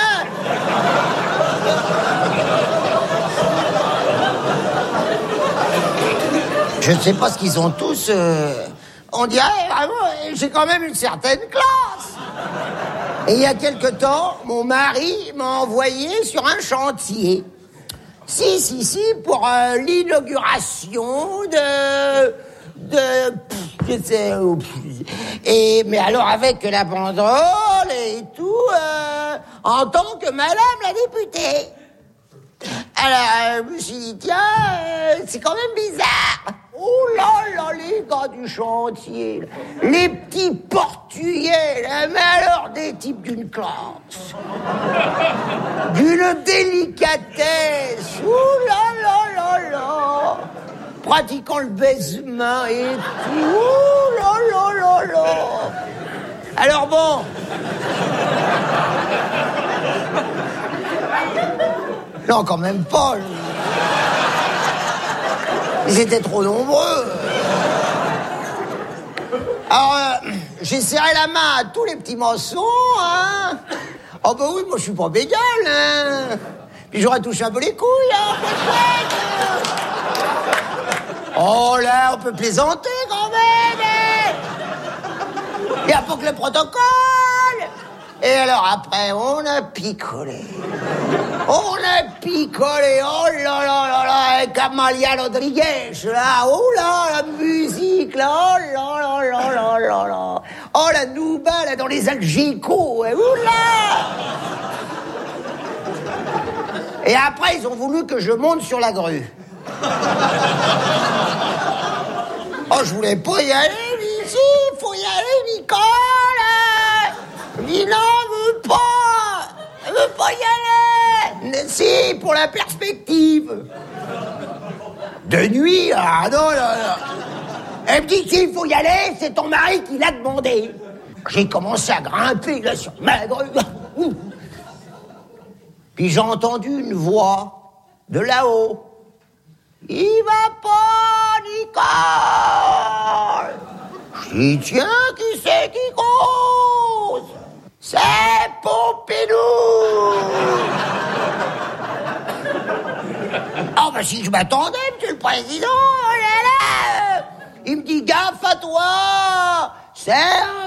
M: Je ne sais pas ce qu'ils ont tous... Euh... On dirait, vraiment, j'ai quand même une certaine classe. Et il y a quelque temps, mon mari m'a envoyé sur un chantier. Si, si, si, pour euh, l'inauguration de... de... Pff, je sais... Et, mais alors avec la banderole et tout, euh, en tant que madame la députée. Alors, euh, je me suis dit, tiens, euh, c'est quand même bizarre. Oh là là, les gars du chantier, là. Les petits portugais, là, mais alors des types d'une classe, d'une délicatesse, oh là là là là, pratiquant le baisement et tout, oh là là là là. Alors bon... Non, quand même pas. Ils étaient trop nombreux. Alors, euh, j'ai serré la main à tous les petits maçons, hein. Oh bah oui, moi je suis pas bégueule, hein. Puis j'aurais touché un peu les couilles, hein, peut-être. Oh là, on peut plaisanter quand même, hein. Il n'y a pas que le protocole. Et alors après, on a picolé. On a picolé, oh là là là là, avec Amalia Rodriguez, là, oh là, la musique, là, oh là là là là là là. Oh la nouba, là, dans les algécos, oh là. Et après, ils ont voulu que je monte sur la grue. Oh, je voulais pas y aller, mais si, faut y aller, Nicole. Dis non, je veux pas. Je veux pas y aller. Si, pour la perspective. De nuit, ah non, non, non. Elle me dit qu'il faut y aller, c'est ton mari qui l'a demandé. J'ai commencé à grimper, là, sur ma grue. Puis j'ai entendu une voix de là-haut. Il va pas, Nicole. Je dis, tiens, qui c'est qui cause? C'est Pompidou. Oh, bah si je m'attendais, monsieur le président, oh là là. Il me dit, gaffe à toi, c'est un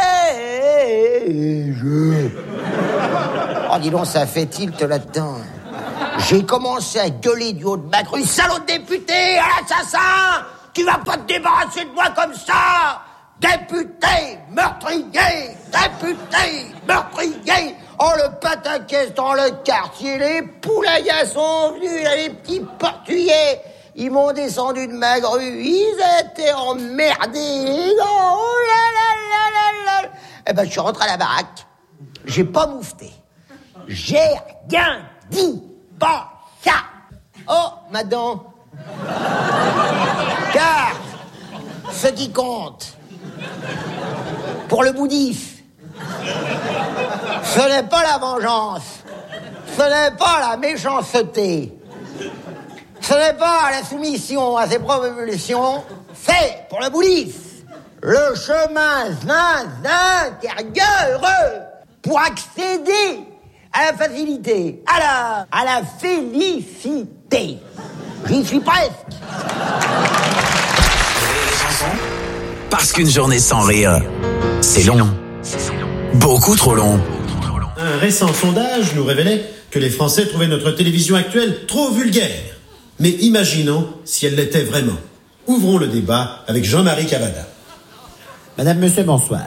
M: piège. Oh, dis donc, ça fait tilt là-dedans. J'ai commencé à gueuler du haut de ma grue. Salaud de député, assassin! Tu vas pas te débarrasser de moi comme ça! Député, meurtrier! Député, meurtrier! Oh, le pataquès dans le quartier, les poulaillas sont venus, là, les petits portugais! Ils m'ont descendu de ma grue, ils étaient emmerdés! Oh là là là là là! Eh ben, je suis rentré à la baraque, j'ai pas moufté. J'ai rien dit! Pas ça. Oh, ma dent. Car ce qui compte pour le bouddhiste, ce n'est pas la vengeance, ce n'est pas la méchanceté, ce n'est pas la soumission à ses propositions, c'est pour le bouddhiste le chemin intérieur pour accéder à la facilité, à la, à la félicité. J'y suis presque.
B: Parce qu'une journée sans rire, c'est long. Beaucoup trop long.
N: Un récent sondage nous révélait que les Français trouvaient notre télévision actuelle trop vulgaire. Mais imaginons si elle l'était vraiment. Ouvrons le débat avec Jean-Marie Cavada.
O: Madame, Monsieur, bonsoir.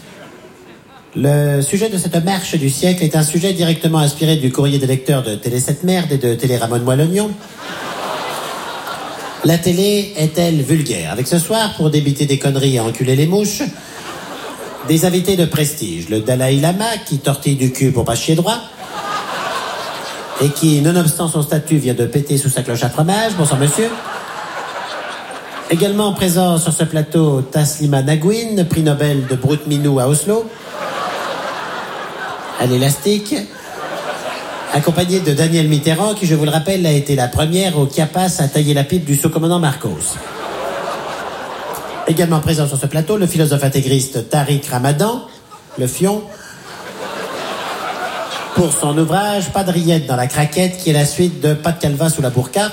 O: Le sujet de cette marche du siècle est un sujet directement inspiré du courrier des lecteurs de Télé sept Merde et de Télé Ramon-Moi l'Oignon. La télé est-elle vulgaire? Avec ce soir, pour débiter des conneries et enculer les mouches, des invités de prestige. Le Dalai Lama, qui tortille du cul pour pas chier droit, et qui, nonobstant son statut, vient de péter sous sa cloche à fromage. Bonsoir, monsieur. Également présent sur ce plateau, Taslima Nagouin, prix Nobel de Brut Minou à Oslo, à l'élastique, accompagné de Daniel Mitterrand, qui, je vous le rappelle, a été la première au Chiapas à tailler la pipe du sous-commandant Marcos. Également présent sur ce plateau, le philosophe intégriste Tariq Ramadan, le fion, pour son ouvrage Pas de rillettes dans la craquette, qui est la suite de Pas de calva sous la burqa.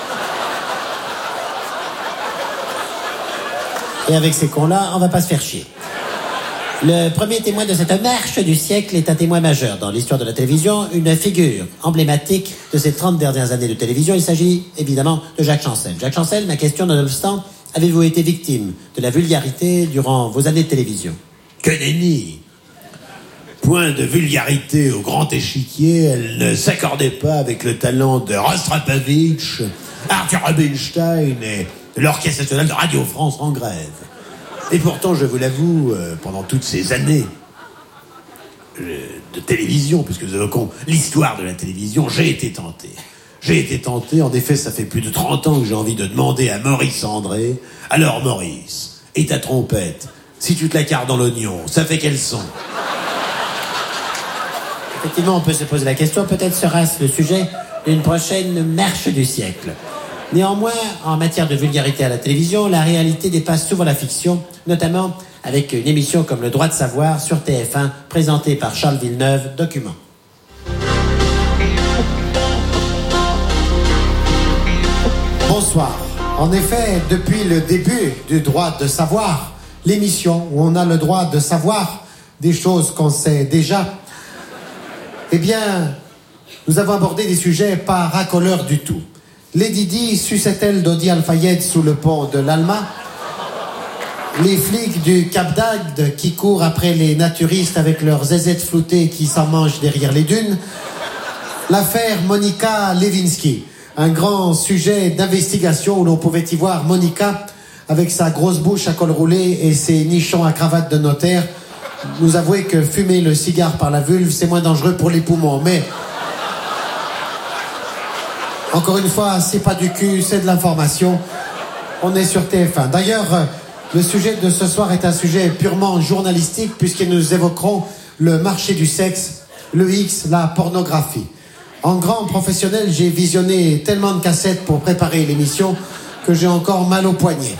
O: Et avec ces cons-là, on va pas se faire chier. Le premier témoin de cette marche du siècle est un témoin majeur dans l'histoire de la télévision, une figure emblématique de ces trente dernières années de télévision. Il s'agit évidemment de Jacques Chancel. Jacques Chancel, ma question, nonobstant, avez-vous été victime de la vulgarité durant vos années de télévision?
P: Que nenni! Point de vulgarité au grand échiquier, elle ne s'accordait pas avec le talent de Rostropovitch, Arthur Rubinstein et l'Orchestre national de Radio France en grève. Et pourtant, je vous l'avoue, euh, pendant toutes ces années euh, de télévision, puisque nous évoquons l'histoire de la télévision, j'ai été tenté. J'ai été tenté, en effet, ça fait plus de trente ans que j'ai envie de demander à Maurice André, alors Maurice, et ta trompette, si tu te la carres dans l'oignon, ça fait quel son?
O: Effectivement, on peut se poser la question, peut-être sera-ce le sujet d'une prochaine marche du siècle. Néanmoins, en matière de vulgarité à la télévision, la réalité dépasse souvent la fiction, notamment avec une émission comme Le Droit de Savoir sur T F un, présentée par Charles Villeneuve, Document.
Q: Bonsoir. En effet, depuis le début du Droit de Savoir, l'émission où on a le droit de savoir des choses qu'on sait déjà, eh bien, nous avons abordé des sujets pas racoleurs du tout. Lady Di suçait-elle Dodi Al-Fayed sous le pont de l'Alma? Les flics du Cap d'Agde qui courent après les naturistes avec leurs zézettes floutées qui s'en mangent derrière les dunes? L'affaire Monica Lewinsky, un grand sujet d'investigation où l'on pouvait y voir Monica avec sa grosse bouche à col roulé et ses nichons à cravate de notaire nous avouer que fumer le cigare par la vulve, c'est moins dangereux pour les poumons. Mais encore une fois, c'est pas du cul, c'est de l'information. On est sur T F un. D'ailleurs, le sujet de ce soir est un sujet purement journalistique puisque nous évoquerons le marché du sexe, le X, la pornographie. En grand professionnel, j'ai visionné tellement de cassettes pour préparer l'émission que j'ai encore mal au poignet.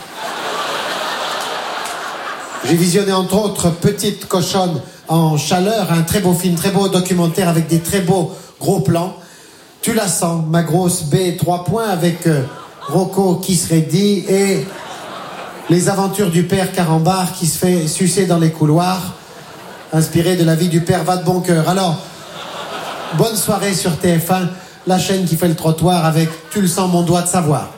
Q: J'ai visionné entre autres Petite cochonne en chaleur, un très beau film, très beau documentaire avec des très beaux gros plans. Tu la sens, ma grosse B, trois points avec euh, Rocco qui serait dit et Les aventures du père Carambar qui se fait sucer dans les couloirs, inspiré de la vie du père Va de bon cœur. Alors, bonne soirée sur T F un, la chaîne qui fait le trottoir avec Tu le sens mon doigt de savoir.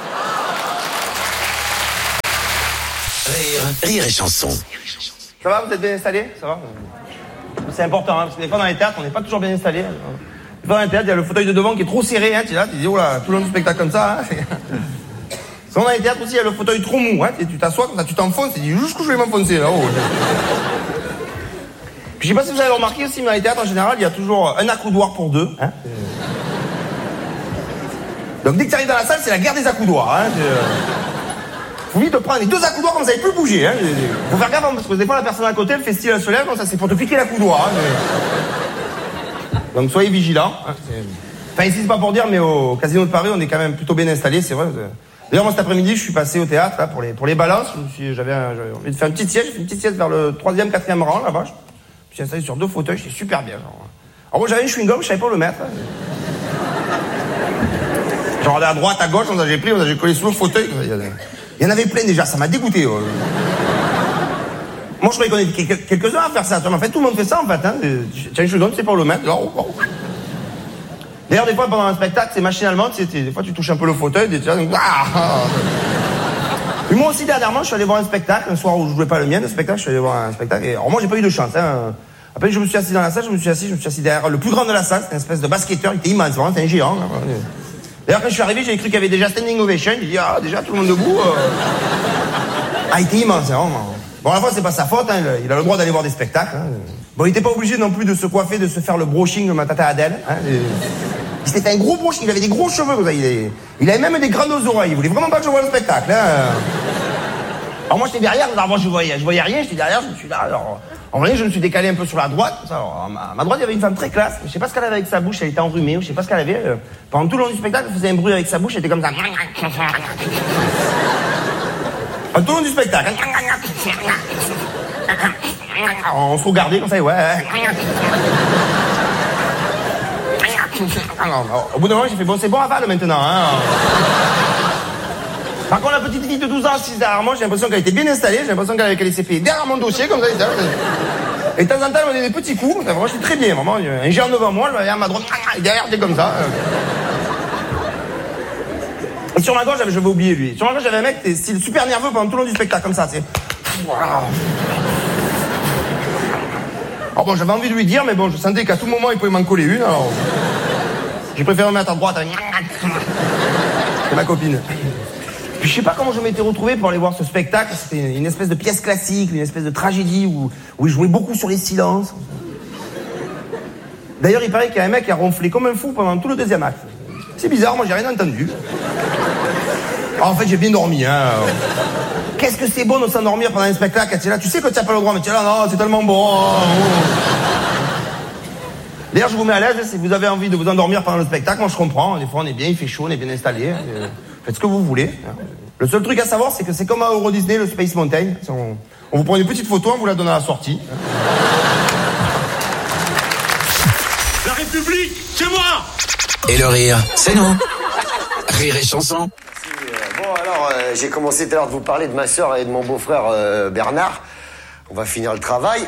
B: Rire, rire et chanson.
R: Ça va, vous êtes bien installés? Ça va? C'est important, hein, parce que des fois dans les théâtres, on n'est pas toujours bien installés. Des fois dans les théâtres, il y a le fauteuil de devant qui est trop serré, hein, tu es là, tu dis, oh là, tout le long du spectacle comme ça. Hein, sinon dans les théâtres aussi, il y a le fauteuil trop mou, hein, tu t'assois comme ça, tu t'enfonces, tu dis, jusqu'où je vais m'enfoncer là-haut. Puis je sais pas si vous avez remarqué aussi, mais dans les théâtres en général, il y a toujours un accoudoir pour deux. Hein. Donc dès que tu arrives dans la salle, c'est la guerre des accoudoirs. Hein. Faut vite te prendre les deux accoudoirs comme ça, vous n'avez plus bouger. Hein. Faut faire gaffe parce que des fois la personne à côté, elle fait style à se lève, comme ça, c'est pour te piquer l'accoudoir. Hein. Donc soyez vigilants. Hein. Enfin ici c'est pas pour dire, mais au Casino de Paris, on est quand même plutôt bien installé, c'est vrai. D'ailleurs moi cet après-midi, je suis passé au théâtre là, pour les pour les balances. J'avais envie de faire une petite sieste, j'ai fait une petite sieste vers le troisième, quatrième rang là-bas. Je suis installé sur deux fauteuils, c'est super bien. Genre. Alors moi j'avais une chewing-gum, je savais pas où le mettre. J'en regardais à droite, à gauche, j'ai pris, j'ai collé sous le fauteuil. Il y en avait plein déjà, ça m'a dégoûté. Euh. Moi je croyais qu'on était quelques-uns à faire ça. En fait tout le monde fait ça en fait. Hein. Tiens une chewing-gum, tu sais pas où le mettre. Oh, oh. D'ailleurs des fois pendant un spectacle, c'est machinalement, tu sais, des fois tu touches un peu le fauteuil, et tu vois, donc, ah. Et moi aussi dernièrement, je suis allé voir un spectacle, un soir où je jouais pas le mien, le spectacle, je suis allé voir un spectacle. Et alors moi j'ai pas eu de chance. Hein. Après je me suis assis dans la salle, je me suis assis, je me suis assis derrière le plus grand de la salle, c'était une espèce de basketteur, il était immense, vraiment, c'était un géant. Là. D'ailleurs quand je suis arrivé, j'ai cru qu'il y avait déjà standing ovation, j'ai dit ah déjà tout le monde debout. Euh... Ah il était immense, hein, vraiment. Bon à la fois c'est pas sa faute, hein, il a le droit d'aller voir des spectacles. Hein. Bon il était pas obligé non plus de se coiffer, de se faire le brushing de ma tata Adèle. Hein, et... C'était un gros brushing, il avait des gros cheveux, il, est... il avait même des grandes oreilles, il voulait vraiment pas que je voie le spectacle. Hein. Alors moi j'étais derrière, alors moi je voyais, je voyais rien, j'étais derrière, je me suis là, alors en vrai je me suis décalé un peu sur la droite, alors, à ma droite il y avait une femme très classe, je sais pas ce qu'elle avait avec sa bouche, elle était enrhumée, je sais pas ce qu'elle avait, euh, pendant tout le long du spectacle elle faisait un bruit avec sa bouche, elle était comme ça. Pendant tout le long du spectacle. On se regardait comme ça, ouais. Alors, au bout d'un moment j'ai fait bon c'est bon avale maintenant, hein. Par contre, la petite fille de douze ans assise derrière moi, j'ai l'impression qu'elle était bien installée, j'ai l'impression qu'elle avait ses pieds derrière mon dossier, comme ça. Et de temps en temps, elle me donnait des petits coups, vraiment, j'étais très bien, vraiment. Un géant devant moi, je à ma droite, et derrière, j'étais comme ça. Et sur ma gauche, je vais oublier lui. Sur ma gauche, j'avais un mec qui était super nerveux pendant tout le long du spectacle, comme ça, tu sais. Alors bon, j'avais envie de lui dire, mais bon, je sentais qu'à tout moment, il pouvait m'en coller une, alors. J'ai préféré me mettre à droite. C'est ma copine. Puis je sais pas comment je m'étais retrouvé pour aller voir ce spectacle. C'était une espèce de pièce classique, une espèce de tragédie où, où il jouait beaucoup sur les silences. D'ailleurs, il paraît qu'il y a un mec qui a ronflé comme un fou pendant tout le deuxième acte. C'est bizarre, moi j'ai rien entendu. Alors, en fait, j'ai bien dormi, hein. Qu'est-ce que c'est bon de s'endormir pendant un spectacle? Tu es là, tu sais que tu n'as pas le droit, mais tu es là, non, c'est tellement bon. D'ailleurs, je vous mets à l'aise, si vous avez envie de vous endormir pendant le spectacle, moi je comprends. Des fois, on est bien, il fait chaud, on est bien installé. Faites ce que vous voulez. Le seul truc à savoir, c'est que c'est comme à Euro Disney, le Space Mountain. On, on vous prend une petite photo, on vous la donne à la sortie.
B: La République, c'est moi! Et le rire, c'est nous. Rire et chanson.
S: Bon, alors, euh, j'ai commencé tout à l'heure de vous parler de ma sœur et de mon beau-frère euh, Bernard. On va finir le travail.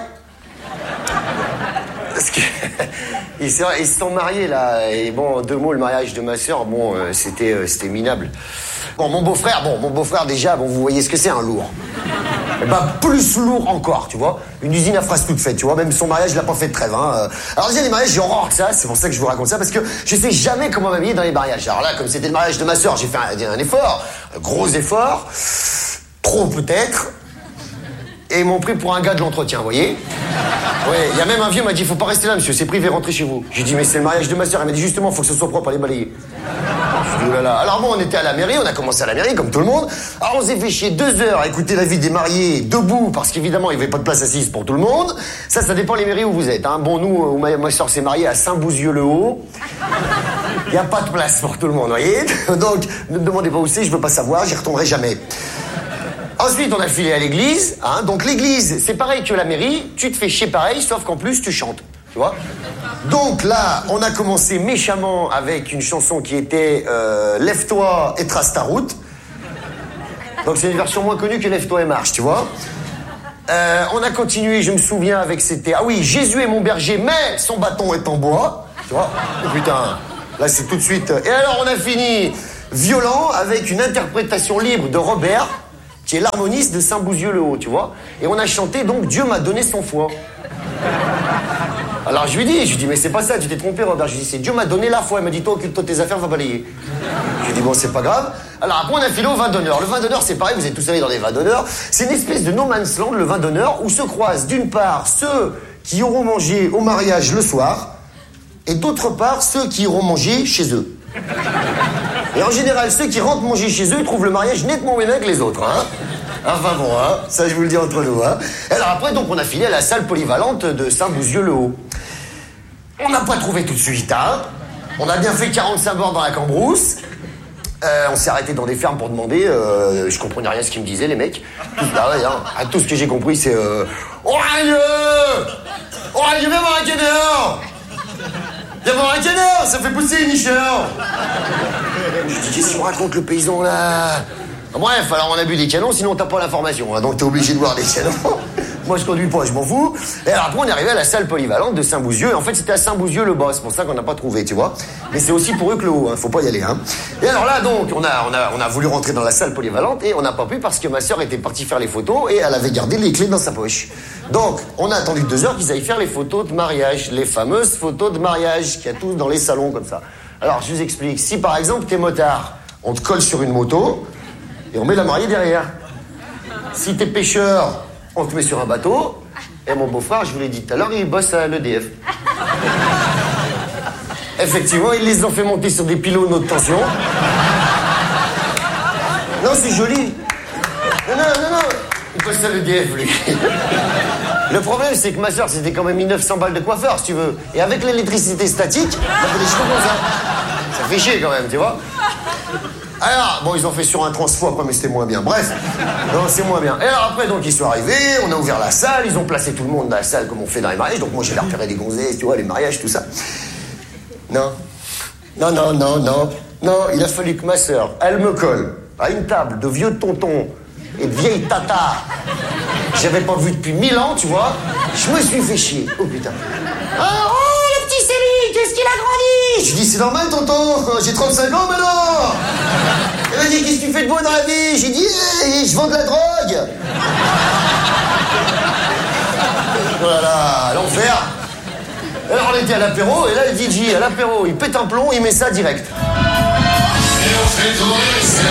S: Parce que ils se, ils se sont mariés là, et bon, en deux mots, le mariage de ma sœur, bon, euh, c'était, euh, c'était minable. Bon, mon beau-frère, bon, mon beau-frère déjà, bon, vous voyez ce que c'est un lourd. Bah, plus lourd encore, tu vois. Une usine à phrases toute faite, tu vois. Même son mariage, il l'a pas fait de trêve, hein. Alors déjà, les mariages, j'ai horreur que ça. C'est pour ça que je vous raconte ça, parce que je sais jamais comment m'habiller dans les mariages. Alors là, comme c'était le mariage de ma sœur, j'ai fait un, un effort, un gros effort, trop peut-être. Et ils m'ont pris pour un gars de l'entretien, vous voyez. Ouais, il y a même un vieux m'a dit, faut pas rester là, monsieur, c'est privé, rentrez chez vous. J'ai dit, mais c'est le mariage de ma sœur. Elle m'a dit, justement, faut que ce soit propre, allez balayer. Je dis, oh là là. Alors bon, on était à la mairie, on a commencé à la mairie, comme tout le monde. Alors on s'est fait chier deux heures à écouter la vie des mariés debout, parce qu'évidemment, il n'y avait pas de place assise pour tout le monde. Ça, ça dépend les mairies où vous êtes, hein. Bon, nous, où ma, ma sœur s'est mariée à Saint-Bouzieux-le-Haut. Il n'y a pas de place pour tout le monde, vous voyez. Donc, ne me demandez pas où c'est, je veux pas savoir, j'y retournerai jamais. Ensuite, on a filé à l'église, hein. Donc l'église, c'est pareil que la mairie, tu te fais chier pareil, sauf qu'en plus, tu chantes, tu vois. Donc là, on a commencé méchamment avec une chanson qui était euh, Lève-toi et trace ta route. Donc c'est une version moins connue que Lève-toi et marche, tu vois. Euh, on a continué, je me souviens, avec c'était... Ah oui, Jésus est mon berger, mais son bâton est en bois. Tu vois? Oh putain, là c'est tout de suite... Et alors on a fini violent avec une interprétation libre de Robert, qui est l'harmoniste de Saint-Bouzieux-le-Haut, tu vois. Et on a chanté donc Dieu m'a donné son foie. Alors je lui dis, je lui dis, mais c'est pas ça, tu t'es trompé Robert. Je lui dis, c'est Dieu m'a donné la foi. Il m'a dit, toi occupe-toi de tes affaires, va balayer. Je lui dis, bon c'est pas grave. Alors après on a filé au vin d'honneur. Le vin d'honneur c'est pareil, vous êtes tous allés dans les vins d'honneur. C'est une espèce de no man's land, le vin d'honneur, où se croisent d'une part ceux qui auront mangé au mariage le soir, et d'autre part ceux qui iront manger chez eux. Et en général, ceux qui rentrent manger chez eux trouvent le mariage nettement moins bien que les autres, hein. Enfin bon, hein, ça je vous le dis entre nous, hein. Alors après, donc, on a filé à la salle polyvalente de Saint-Bouzieux-le-Haut. On n'a pas trouvé tout de suite, hein. On a bien fait quarante-cinq bords dans la Cambrousse. Euh, on s'est arrêté dans des fermes pour demander. Euh, je comprenais rien à ce qu'ils me disaient, les mecs. Tout, ah ouais, hein, ah, tout ce que j'ai compris, c'est... Euh, Orageux Orageux, viens voir un canard. Viens voir un canard, ça fait pousser une nicheur. Je dis, qu'est-ce qu'on raconte le paysan, là? Bref, alors on a bu des canons, sinon t'as pas l'information, hein, donc t'es obligé de boire des canons. Moi je conduis pas, je m'en fous. Et alors après on est arrivé à la salle polyvalente de Saint-Bouzieux. En fait c'était à Saint-Bouzieux-le-Bas, c'est pour ça qu'on n'a pas trouvé, tu vois. Mais c'est aussi pour eux que le haut, hein, faut pas y aller, hein. Et alors là donc on a, on a, on a voulu rentrer dans la salle polyvalente et on n'a pas pu parce que ma sœur était partie faire les photos et elle avait gardé les clés dans sa poche. Donc on a attendu deux heures qu'ils aillent faire les photos de mariage, les fameuses photos de mariage qu'il y a tous dans les salons comme ça. Alors je vous explique, si par exemple t'es motard, on te colle sur une moto et on met la mariée derrière. Si t'es pêcheur, on te met sur un bateau. Et mon beau-frère, je vous l'ai dit tout à l'heure, il bosse à l'E D F. Effectivement, ils les ont fait monter sur des pylônes haute tension. Non, c'est joli. Non, non, non, non. Il bosse à l'E D F, lui. Le problème, c'est que ma soeur, c'était quand même mille neuf cents balles de coiffeur, si tu veux. Et avec l'électricité statique, on a fait des cheveux comme ça. Ça fait chier quand même, tu vois. Alors, bon, ils ont fait sur un transfo après, mais c'était moins bien. Bref, non, c'est moins bien. Et alors après, donc, ils sont arrivés, on a ouvert la salle, ils ont placé tout le monde dans la salle comme on fait dans les mariages. Donc moi, j'ai repéré des gonzesses, tu vois, les mariages, tout ça. Non, non, non, non, non, non, il a fallu que ma sœur, elle me colle à une table de vieux tontons et de vieilles tatas. J'avais pas vu depuis mille ans, tu vois. Je me suis fait chier. Oh putain.
F: Oh, oh le petit Céline, qu'est-ce qu'il a grandi?
S: Je dis, c'est normal, tonton, j'ai trente-cinq ans maintenant. Elle m'a dit, qu'est-ce que tu fais de beau dans la vie? J'ai dit, hey, je vends de la drogue. Voilà, l'enfer. Alors on était à l'apéro, et là le D J, à l'apéro, il pète un plomb, il met ça direct. Et on fait tourner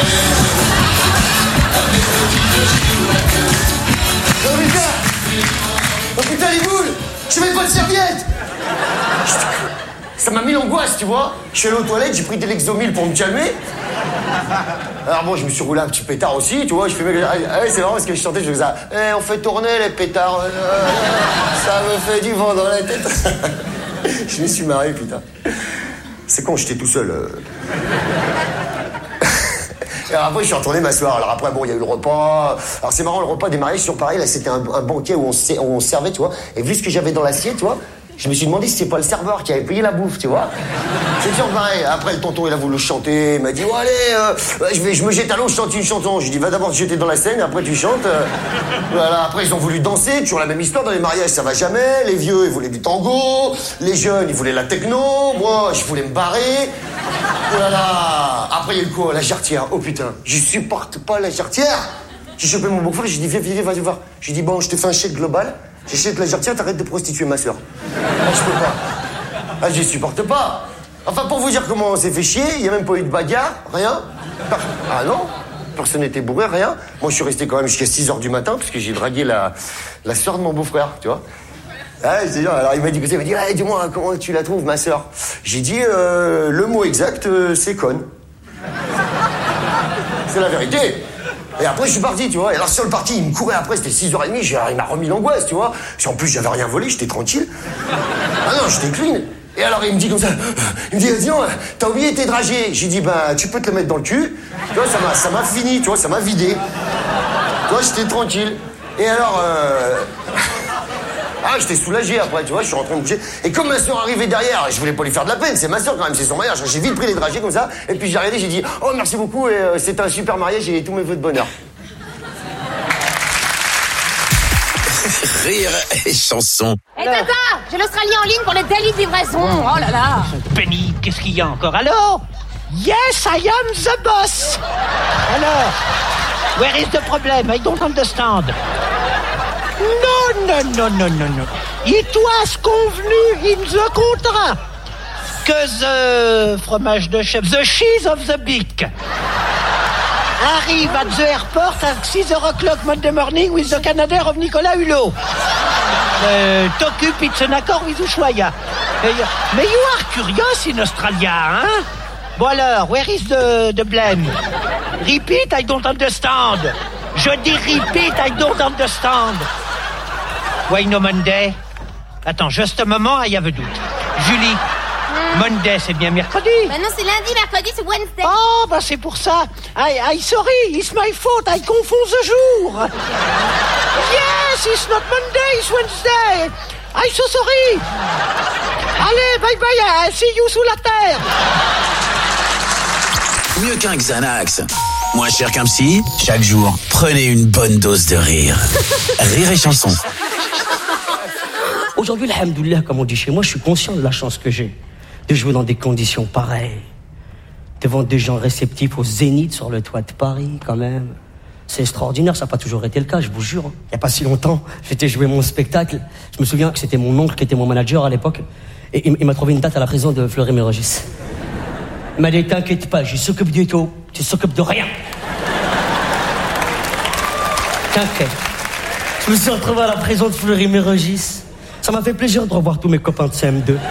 S: oh putain! Oh putain les boules! Je mets pas de serviette! Ça m'a mis l'angoisse, tu vois. Je suis allé aux toilettes, j'ai pris des Lexomil pour me calmer. Alors bon, je me suis roulé un petit pétard aussi, tu vois. Je fais, ah, c'est marrant parce que je chantais, je faisais ça. Eh, on fait tourner les pétards. Euh, ça me fait du vent dans la tête. Je me suis marré, putain. C'est con, j'étais tout seul. Euh... Et alors après, je suis retourné m'asseoir. Alors après, bon, il y a eu le repas. Alors c'est marrant, le repas des mariages, sur pareil, là, c'était un, un banquet où on, où on servait, tu vois. Et vu ce que j'avais dans l'assiette, tu vois, je me suis demandé si c'est pas le serveur qui avait payé la bouffe, tu vois. C'est toujours pareil. Après, le tonton, il a voulu chanter. Il m'a dit, oh, allez, euh, je, vais, je me jette à l'eau, je chante une chanson. J'ai dit, va d'abord te jeter dans la Seine, et après tu chantes. Euh, voilà. Après, ils ont voulu danser. Toujours la même histoire dans les mariages, ça va jamais. Les vieux, ils voulaient du tango. Les jeunes, ils voulaient la techno. Moi, je voulais me barrer. Voilà. Après, il y a eu quoi? La jarretière. Oh putain, je supporte pas la jarretière. J'ai chopé mon beau-frère, j'ai dit, viens, viens, vas-y voir. J'ai dit, bon, je te fais un chèque global. J'achète la jarretière, t'arrêtes de prostituer ma soeur. Ah, je peux pas. Ah, je supporte pas. Enfin, pour vous dire comment on s'est fait chier, il n'y a même pas eu de bagarre, rien. Ah non, personne n'était bourré, rien. Moi, je suis resté quand même jusqu'à six heures du matin, parce que j'ai dragué la, la soeur de mon beau-frère, tu vois. Ah, c'est genre, alors il m'a dit, il m'a dit, ah, dis-moi, comment tu la trouves, ma soeur? J'ai dit, euh, le mot exact, euh, c'est conne. C'est la vérité. Et après, je suis parti, tu vois. Et alors, sur le parti, il me courait après, c'était six heures trente, il m'a remis l'angoisse, tu vois. Parce qu'en plus, j'avais rien volé, j'étais tranquille. Ah non, j'étais clean. Et alors, il me dit comme ça, il me dit, dis donc, t'as oublié tes dragées. J'ai dit, bah, tu peux te le mettre dans le cul. Tu vois, ça m'a, ça m'a fini, tu vois, ça m'a vidé. Tu vois, j'étais tranquille. Et alors, euh... ah, j'étais soulagé après, tu vois, je suis rentré me coucher. Et comme ma soeur arrivait derrière, je voulais pas lui faire de la peine, c'est ma soeur quand même, c'est son mariage. J'ai vite pris les dragées comme ça, et puis j'ai regardé, j'ai dit, oh merci beaucoup, et euh, c'était un super mariage, et tous mes vœux de bonheur.
B: Rire et chanson.
F: Hé hey, Tata, j'ai l'Australie en ligne pour le délit de livraison. Oh là là.
T: Penny, qu'est-ce qu'il y a encore? Alors? Yes, I am the boss. Alors, where is the problem? I don't understand. No, no, no, no, no, no. It was convenu in the contract que the fromage de chef, the cheese of the beak, arrive at the airport at six o'clock Monday morning with the Canadair of Nicolas Hulot. Uh, T'occupe, it's an accord with Ushuaia. Mais you are curious in Australia, hein? Bon alors, where is the, the blame? Repeat, I don't understand. Je dis repeat, I don't understand. Why no Monday? Attends, juste un moment, I have a doute. Julie, mm. Monday, c'est bien mercredi?
F: Bah non, c'est lundi, mercredi, c'est Wednesday.
T: Oh, bah c'est pour ça. I, I sorry, it's my fault, I confonds the jour. Yes, it's not Monday, it's Wednesday. I so sorry. Allez, bye bye, see you sous la terre.
B: Mieux qu'un Xanax, moins cher qu'un psy, chaque jour, prenez une bonne dose de rire. Rire et chanson.
U: Aujourd'hui, alhamdoulilah, comme on dit chez moi, je suis conscient de la chance que j'ai de jouer dans des conditions pareilles, devant des gens réceptifs au Zénith sur le toit de Paris, quand même. C'est extraordinaire, ça n'a pas toujours été le cas, je vous jure. Il n'y a pas si longtemps, j'étais joué mon spectacle. Je me souviens que c'était mon oncle qui était mon manager à l'époque, et il m'a trouvé une date à la prison de Fleury-Mérogis. Il m'a dit, t'inquiète pas, je s'occupe du tout, tu s'occupes de rien. T'inquiète. Je me suis retrouvé à la prison de Fleury-Mérogis. Ça m'a fait plaisir de revoir tous mes copains de C M deux.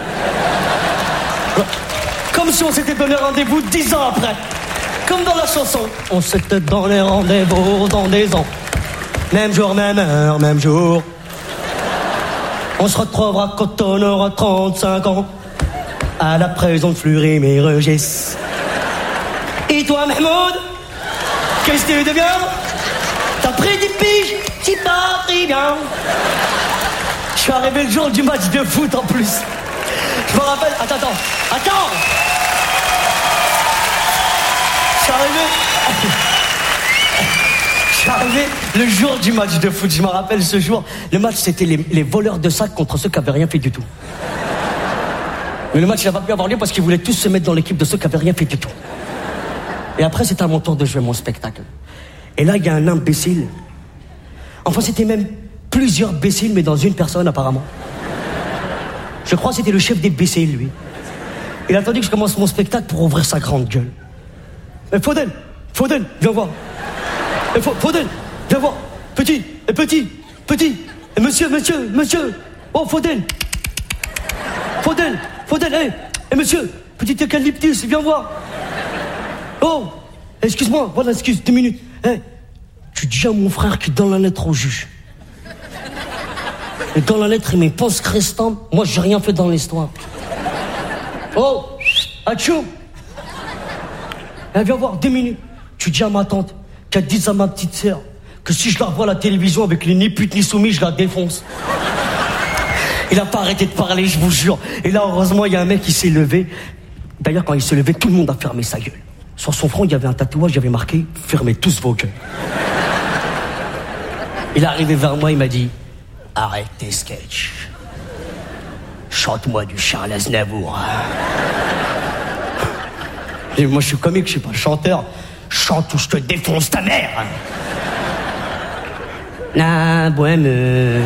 U: Comme si on s'était donné rendez-vous dix ans après. Comme dans la chanson. On s'était donné rendez-vous dans des ans. Même jour, même heure, même jour. On se retrouvera quand on aura trente-cinq ans. À la prison de Fleury-Mérogis. Et toi, Mahmoud, qu'est-ce que tu deviens? T'as pris dix piges, t'y pas pris bien. Je suis arrivé le jour du match de foot en plus. Je me rappelle... Attends, attends, attends. Je suis arrivé... Je suis arrivé le jour du match de foot. Je me rappelle ce jour. Le match, c'était les, les voleurs de sacs contre ceux qui n'avaient rien fait du tout. Mais le match, il n'a pas pu avoir lieu parce qu'ils voulaient tous se mettre dans l'équipe de ceux qui n'avaient rien fait du tout. Et après, c'était à mon tour de jouer mon spectacle. Et là, il y a un imbécile. Enfin, c'était même plusieurs imbéciles, mais dans une personne, apparemment. Je crois que c'était le chef des imbéciles, lui. Il a attendu que je commence mon spectacle pour ouvrir sa grande gueule. Eh, Faudel, Faudel, viens voir. Eh, Faudel, viens voir. Petit, eh, petit, petit. Eh, monsieur, monsieur, monsieur. Oh, Faudel. Faudel, Faudel, hé, hey, hey, monsieur, petit eucalyptus, viens voir. Oh, excuse-moi, voilà, excuse, deux minutes. Hey, tu dis à mon frère que dans la lettre au juge. Et dans la lettre, il met pense restant. Moi, j'ai rien fait dans l'histoire. Oh, achou. Eh, viens voir, deux minutes. Tu dis à ma tante qu'elle dise à ma petite sœur que si je la revois à la télévision avec les ni putes ni soumis, je la défonce. Il a pas arrêté de parler, je vous jure. Et là, heureusement, il y a un mec qui s'est levé. D'ailleurs, quand il s'est levé, tout le monde a fermé sa gueule. Sur son front, il y avait un tatouage, il y avait marqué « Fermez tous vos gueules ». Il est arrivé vers moi, il m'a dit « Arrête tes sketchs. Chante-moi du Charles Aznavour. » Et moi, je suis comique, je suis pas chanteur. Chante ou je te défonce ta mère. La bohème...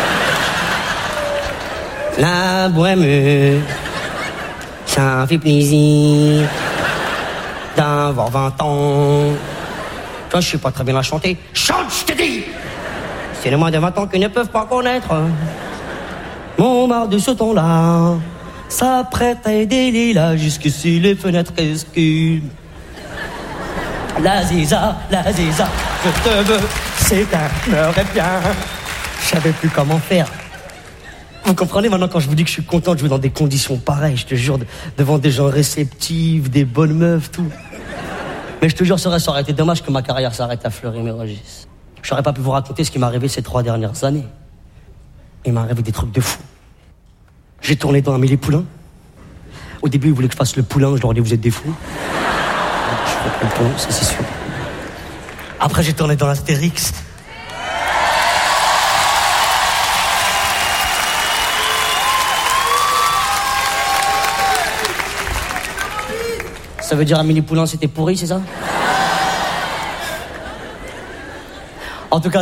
U: La bohème, ça fait plaisir d'avoir vingt ans. Toi, je sais pas très bien la chanter. Chante, je te dis. C'est les moins de vingt ans qui ne peuvent pas connaître mon marre de ce ton-là. Ça prête à aider les là jusqu'ici les fenêtres rescument. La ziza, la ziza, je te veux, c'est un meurez bien. Je savais plus comment faire. Vous comprenez maintenant quand je vous dis que je suis content de jouer dans des conditions pareilles, je te jure, devant des gens réceptifs, des bonnes meufs, tout. Mais je te jure, ça aurait, ça aurait été dommage que ma carrière s'arrête à Fleury-Mérogis. J'aurais pas pu vous raconter ce qui m'est arrivé ces trois dernières années. Il m'est arrivé des trucs de fou. J'ai tourné dans Amélie Poulain. Au début, ils voulaient que je fasse le poulain, je leur ai dit, vous êtes des fous. Je ferai pas le poulain, ça c'est sûr. Après, j'ai tourné dans l'Astérix. Ça veut dire Amélie Poulain, c'était pourri, c'est ça? En tout cas,